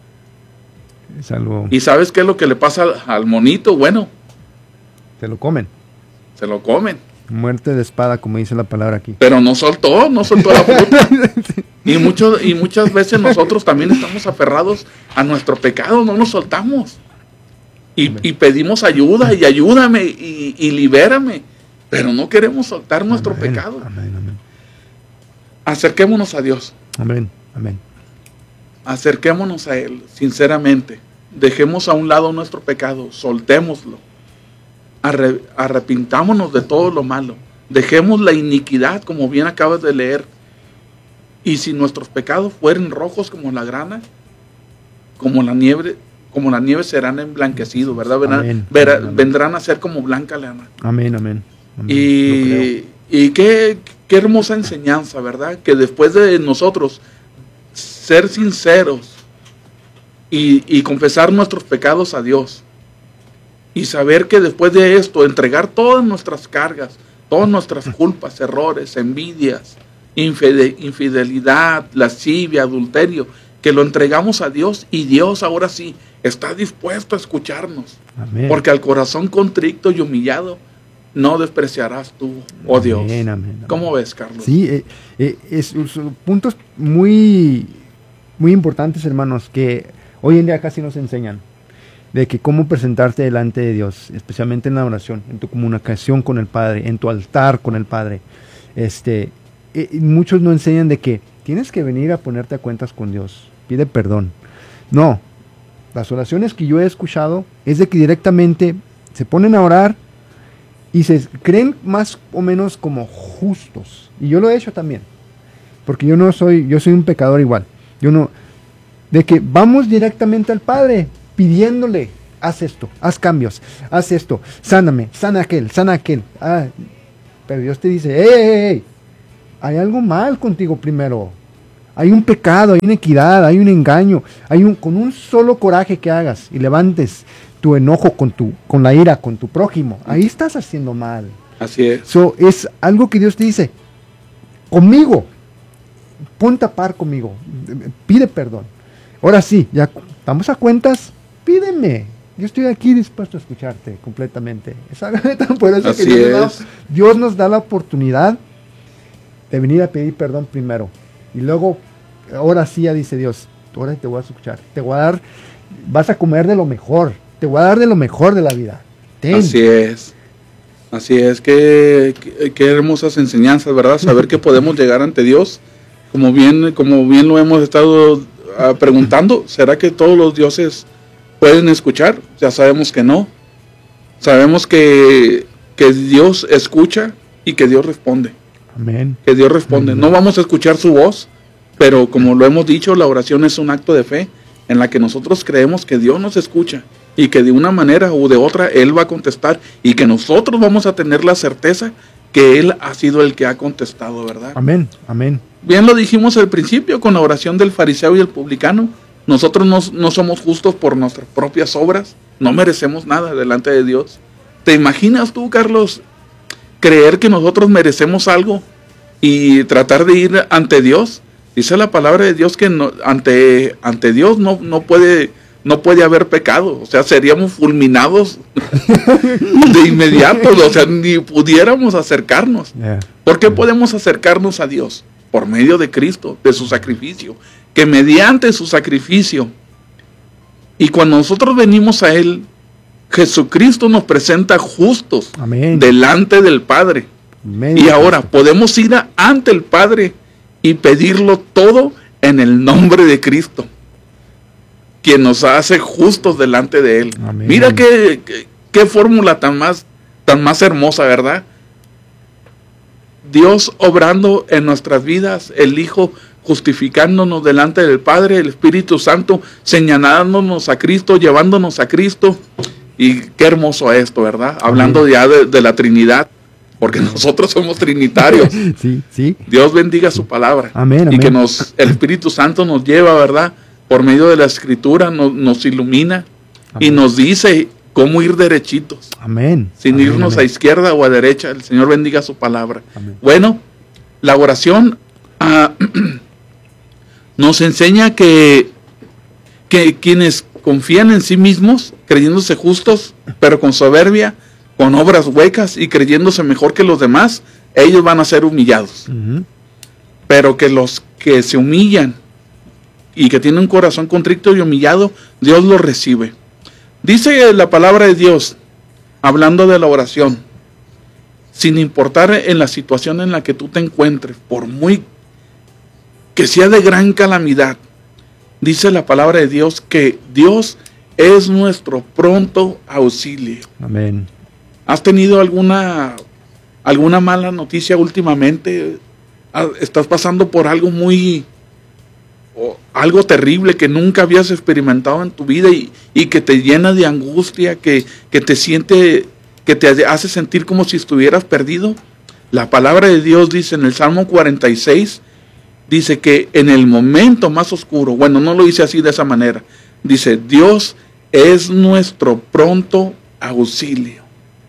Es algo... ¿Y sabes qué es lo que le pasa al, al monito? Bueno. Se lo comen. Se lo comen. Muerte de espada, como dice la palabra aquí. Pero no soltó, no soltó la fruta. y, mucho, y muchas veces nosotros también estamos aferrados a nuestro pecado, no nos soltamos. Y, y pedimos ayuda, y ayúdame, y, y libérame. Pero no queremos soltar nuestro amén, pecado. Amén, amén. Acerquémonos a Dios. Amén, amén. Acerquémonos a Él, sinceramente. Dejemos a un lado nuestro pecado, soltémoslo. Arre, arrepintámonos de todo lo malo. Dejemos la iniquidad, como bien acabas de leer. Y si nuestros pecados fueren rojos como la grana, como la nieve, como la nieve serán emblanquecidos, ¿verdad? Vendrán, amén, verá, amén. vendrán a ser como blanca lana. Amén, amén. amén. Y, y qué, qué hermosa enseñanza, ¿verdad? Que después de nosotros ser sinceros y, y confesar nuestros pecados a Dios, y saber que después de esto, entregar todas nuestras cargas, todas nuestras culpas, errores, envidias, infide- infidelidad, lascivia, adulterio, que lo entregamos a Dios, y Dios ahora sí está dispuesto a escucharnos. Amén. Porque al corazón contrito y humillado no despreciarás tú, oh Dios. Amén, amén, amén. ¿Cómo ves, Carlos? Sí, eh, eh, es, es, puntos muy, muy importantes, hermanos, que hoy en día casi nos enseñan. de que cómo presentarte delante de Dios, especialmente en la oración, en tu comunicación con el Padre, en tu altar con el Padre. Este, eh, muchos no enseñan de que tienes que venir a ponerte a cuentas con Dios, pide perdón. No, las oraciones que yo he escuchado es de que directamente se ponen a orar y se creen más o menos como justos. Y yo lo he hecho también, porque yo no soy, yo soy un pecador igual. Yo no, de que vamos directamente al Padre pidiéndole, haz esto, haz cambios, haz esto, sáname, sana aquel, sana aquel. Ah, pero Dios te dice, hey, hey, hey, hay algo mal contigo primero. Hay un pecado, hay una iniquidad, hay un engaño, hay un, con un solo coraje que hagas y levantes tu enojo con tu, con la ira, con tu prójimo, ahí estás haciendo mal. Así es. So, es algo que Dios te dice, conmigo, ponte a par conmigo, pide perdón. Ahora sí, ya estamos a cuentas, pídeme. Yo estoy aquí dispuesto a escucharte completamente. Es algo tan poderoso que Dios nos da, Dios nos da la oportunidad de venir a pedir perdón primero. Y luego, ahora sí ya dice Dios, ahora te voy a escuchar. Te voy a dar, vas a comer de lo mejor. Te voy a dar de lo mejor de la vida. Ten. Así es. Así es. Qué, qué, qué hermosas enseñanzas, ¿verdad? Saber que podemos llegar ante Dios. Como bien, como bien lo hemos estado uh, preguntando, ¿será que todos los dioses pueden escuchar? Ya sabemos que no. Sabemos que, que Dios escucha y que Dios responde. Amén. Que Dios responde. Amén. No vamos a escuchar su voz, pero como lo hemos dicho, la oración es un acto de fe en la que nosotros creemos que Dios nos escucha y que de una manera u de otra Él va a contestar y que nosotros vamos a tener la certeza que Él ha sido el que ha contestado, ¿verdad? Amén, amén. Bien lo dijimos al principio con la oración del fariseo y el publicano. Nosotros no, no somos justos por nuestras propias obras, no merecemos nada delante de Dios. ¿Te imaginas tú, Carlos, creer que nosotros merecemos algo y tratar de ir ante Dios? Dice la palabra de Dios que no, ante, ante Dios no, no, puede, no puede haber pecado. O sea, seríamos fulminados de inmediato. O sea, ni pudiéramos acercarnos. Yeah. ¿Por qué podemos acercarnos a Dios? Por medio de Cristo, de su sacrificio. Que mediante su sacrificio, y cuando nosotros venimos a Él, Jesucristo nos presenta justos. Amén. Delante del Padre. Amén. Y ahora podemos ir a, ante el Padre y pedirlo todo en el nombre de Cristo, quien nos hace justos delante de Él. Amén. Mira qué, qué, qué fórmula tan más, tan más hermosa, ¿verdad? Dios obrando en nuestras vidas, el Hijo justificándonos delante del Padre, el Espíritu Santo señalándonos a Cristo, llevándonos a Cristo. Y qué hermoso esto, ¿verdad? Hablando ya de, de la Trinidad, porque nosotros somos trinitarios. Sí, sí. Dios bendiga su palabra. Amén, amén. Y que nos, el Espíritu Santo nos lleva, ¿verdad? Por medio de la Escritura nos, nos ilumina. Amén. Y nos dice cómo ir derechitos. Amén. Sin amén, irnos amén. a izquierda o a derecha. El Señor bendiga su palabra. Amén. Bueno, la oración uh, nos enseña que, que quienes confían en sí mismos, creyéndose justos, pero con soberbia, con obras huecas y creyéndose mejor que los demás, ellos van a ser humillados. Uh-huh. Pero que los que se humillan y que tienen un corazón contrito y humillado, Dios los recibe. Dice la palabra de Dios, hablando de la oración, sin importar en la situación en la que tú te encuentres, por muy que sea de gran calamidad, dice la palabra de Dios que Dios es nuestro pronto auxilio. Amén. ¿Has tenido alguna, alguna mala noticia últimamente? ¿Estás pasando por algo muy, o algo terrible que nunca habías experimentado en tu vida y, y que te llena de angustia, que, que te siente, que te hace sentir como si estuvieras perdido? La palabra de Dios dice en el Salmo cuarenta y seis, dice que en el momento más oscuro, bueno, no lo dice así de esa manera, dice, Dios es nuestro pronto auxilio.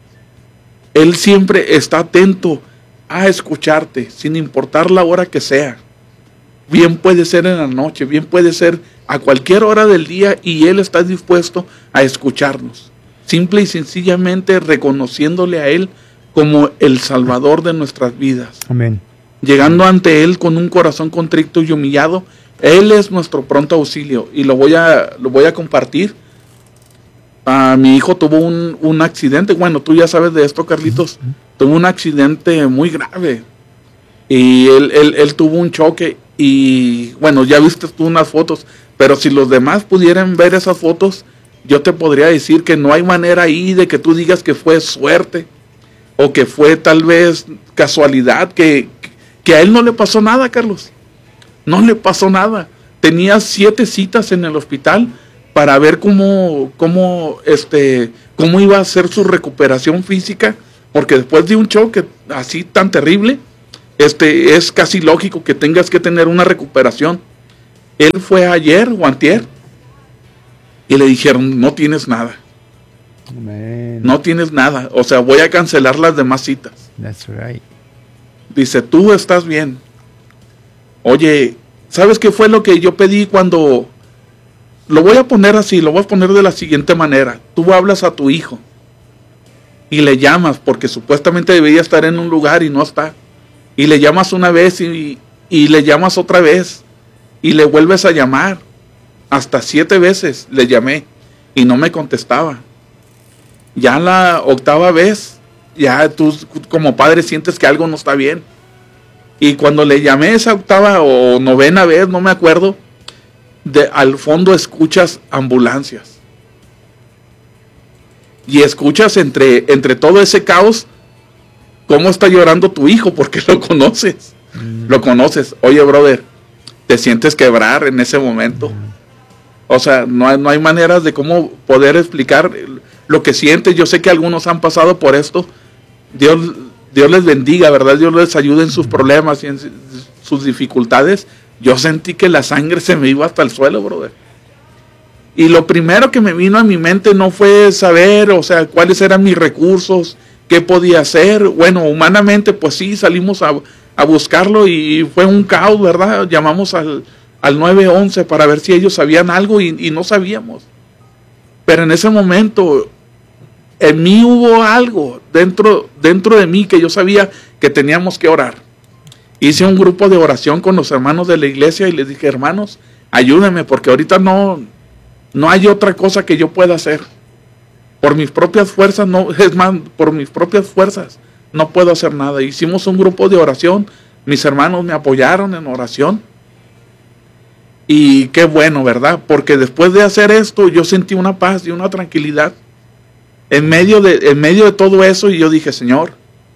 Él siempre está atento a escucharte, sin importar la hora que sea. Bien puede ser en la noche, bien puede ser a cualquier hora del día, y Él está dispuesto a escucharnos. Simple y sencillamente reconociéndole a Él como el Salvador de nuestras vidas. Amén. Llegando ante Él con un corazón contrito y humillado, Él es nuestro pronto auxilio. Y lo voy a, lo voy a compartir. a mi hijo tuvo un, un accidente. Bueno, tú ya sabes de esto, Carlitos. Uh-huh. Tuvo un accidente muy grave. Y él, él, él tuvo un choque. Y bueno, ya viste tú unas fotos. Pero si los demás pudieran ver esas fotos, yo te podría decir que no hay manera ahí de que tú digas que fue suerte. O que fue tal vez casualidad. Que, que a él no le pasó nada, Carlos. No le pasó nada. Tenía siete citas en el hospital para ver cómo, cómo, este, cómo iba a ser su recuperación física, porque después de un choque así tan terrible, este, es casi lógico que tengas que tener una recuperación. Él fue ayer o antier y le dijeron, no tienes nada. Man. No tienes nada, o sea, voy a cancelar las demás citas. That's right. Dice, tú estás bien. Oye, ¿sabes qué fue lo que yo pedí cuando... Lo voy a poner así, lo voy a poner de la siguiente manera. Tú hablas a tu hijo y le llamas, porque supuestamente debería estar en un lugar y no está. Y le llamas una vez y, y le llamas otra vez y le vuelves a llamar. Hasta siete veces le llamé y no me contestaba. Ya la octava vez, ya tú como padre sientes que algo no está bien. Y cuando le llamé esa octava o novena vez, no me acuerdo, de, al fondo escuchas ambulancias. Y escuchas entre, entre todo ese caos cómo está llorando tu hijo, porque lo conoces. Mm. Lo conoces. Oye, brother, te sientes quebrar en ese momento. Mm. O sea, no hay, no hay maneras de cómo poder explicar lo que sientes. Yo sé que algunos han pasado por esto. Dios, Dios les bendiga, ¿verdad? Dios les ayude en sus problemas y en sus dificultades. Yo sentí que la sangre se me iba hasta el suelo, brother. Y lo primero que me vino a mi mente no fue saber, o sea, cuáles eran mis recursos, qué podía hacer. Bueno, humanamente, pues sí, salimos a, a buscarlo y fue un caos, ¿verdad? Llamamos al, al nueve once para ver si ellos sabían algo y, y no sabíamos. Pero en ese momento, en mí hubo algo dentro, dentro de mí que yo sabía que teníamos que orar. Hice un grupo de oración con los hermanos de la iglesia y les dije, hermanos, ayúdenme porque ahorita no, no hay otra cosa que yo pueda hacer. Por mis propias fuerzas, no, es más, por mis propias fuerzas no puedo hacer nada. Hicimos un grupo de oración, mis hermanos me apoyaron en oración. Y qué bueno, ¿verdad? Porque después de hacer esto yo sentí una paz y una tranquilidad en medio de, en medio de todo eso, y yo dije, Señor,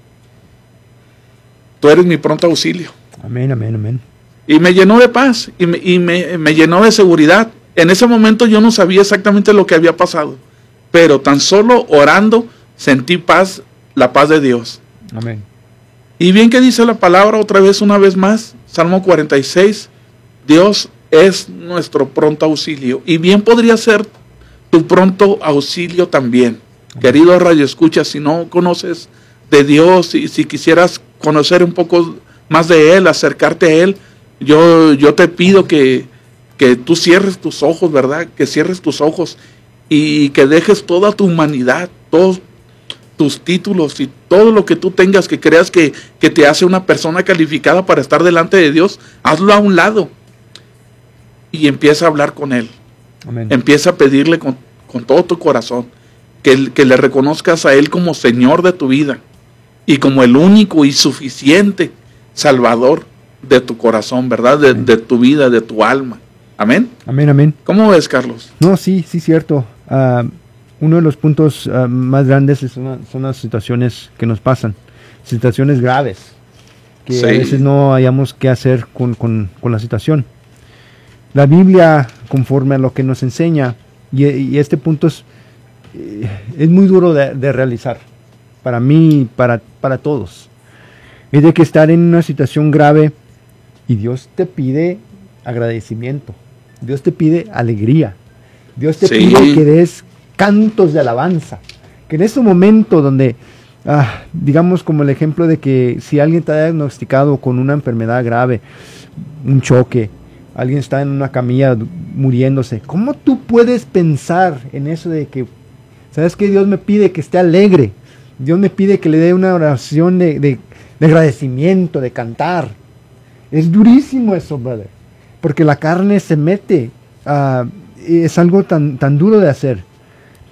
tú eres mi pronto auxilio. Amén, amén, amén. Y me llenó de paz y, me, y me, me llenó de seguridad. En ese momento yo no sabía exactamente lo que había pasado, pero tan solo orando sentí paz, la paz de Dios. Amén. Y bien que dice la palabra otra vez, una vez más, Salmo cuarenta y seis, Dios es nuestro pronto auxilio. Y bien podría ser tu pronto auxilio también. Amén. Querido Radio Escucha, si no conoces de Dios y si quisieras conocer un poco más de Él, acercarte a Él, yo, yo te pido que, que tú cierres tus ojos, ¿verdad? Que cierres tus ojos y que dejes toda tu humanidad, todos tus títulos y todo lo que tú tengas que creas que, que te hace una persona calificada para estar delante de Dios, hazlo a un lado y empieza a hablar con Él. Amén. Empieza a pedirle con, con todo tu corazón que, que le reconozcas a Él como Señor de tu vida y como el único y suficiente Salvador de tu corazón, ¿verdad? De, de tu vida, de tu alma. Amén. Amén, amén. ¿Cómo ves, Carlos? No, sí, sí, cierto. Uh, uno de los puntos uh, más grandes es una, son las situaciones que nos pasan, situaciones graves, que sí. A veces no hayamos qué hacer con, con, con la situación. La Biblia, conforme a lo que nos enseña, y, y este punto es, es muy duro de, de realizar, para mí, para, para todos, es de que estar en una situación grave y Dios te pide agradecimiento, Dios te pide alegría, Dios te sí. pide que des cantos de alabanza, que en ese momento donde, ah, digamos como el ejemplo de que si alguien está diagnosticado con una enfermedad grave, un choque, alguien está en una camilla muriéndose, ¿cómo tú puedes pensar en eso de que, sabes que Dios me pide que esté alegre, Dios me pide que le dé una oración de, de, de agradecimiento, de cantar? Es durísimo eso, brother, porque la carne se mete, uh, es algo tan, tan duro de hacer,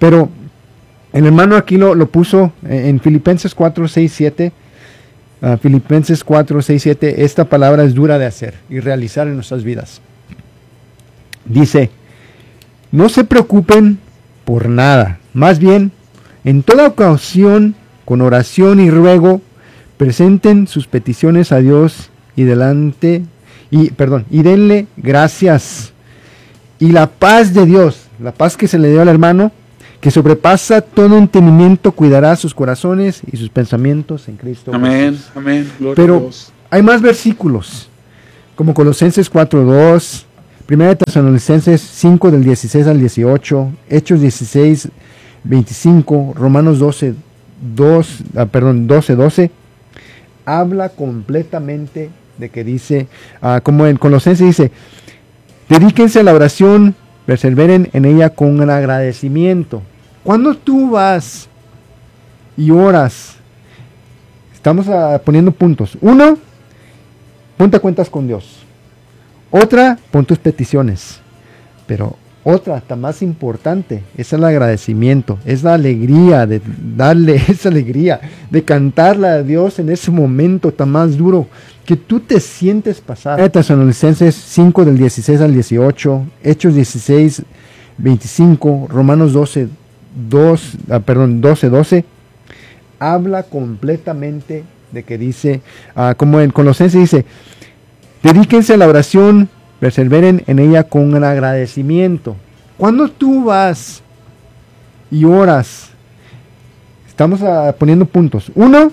Pero el hermano aquí lo, lo puso en Filipenses cuatro, seis, siete. Uh, Filipenses cuatro, seis, siete. Esta palabra es dura de hacer y realizar en nuestras vidas. Dice, no se preocupen por nada. Más bien, en toda ocasión, con oración y ruego, presenten sus peticiones a Dios y delante, y perdón, y denle gracias. Y la paz de Dios, la paz que se le dio al hermano, que sobrepasa todo entendimiento, cuidará sus corazones y sus pensamientos en Cristo. Amén, Jesús. amén. Gloria Pero a Dios. hay más versículos, como Colosenses cuatro, dos, Primera de Tesalonicenses cinco del dieciséis al dieciocho, Hechos dieciséis, veinticinco, Romanos doce, dos, ah, perdón, doce, doce, habla completamente de que dice, ah, como en Colosenses dice, dedíquense a la oración, perseveren en ella con un agradecimiento. Cuando tú vas y oras, estamos ah, poniendo puntos. Uno, ponte a cuentas con Dios. Otra, pon tus peticiones. Pero otra, hasta más importante, es el agradecimiento, es la alegría de darle esa alegría, de cantarle a Dios en ese momento tan más duro que tú te sientes pasar. Tesalonicenses cinco del dieciséis al dieciocho, Hechos dieciséis, veinticinco, Romanos doce, dos, ah, perdón, doce, doce, habla completamente de que dice, ah, como en Colosenses dice, dedíquense a la oración, perseveren en ella con un agradecimiento. Cuando tú vas y oras, estamos ah, poniendo puntos. Uno,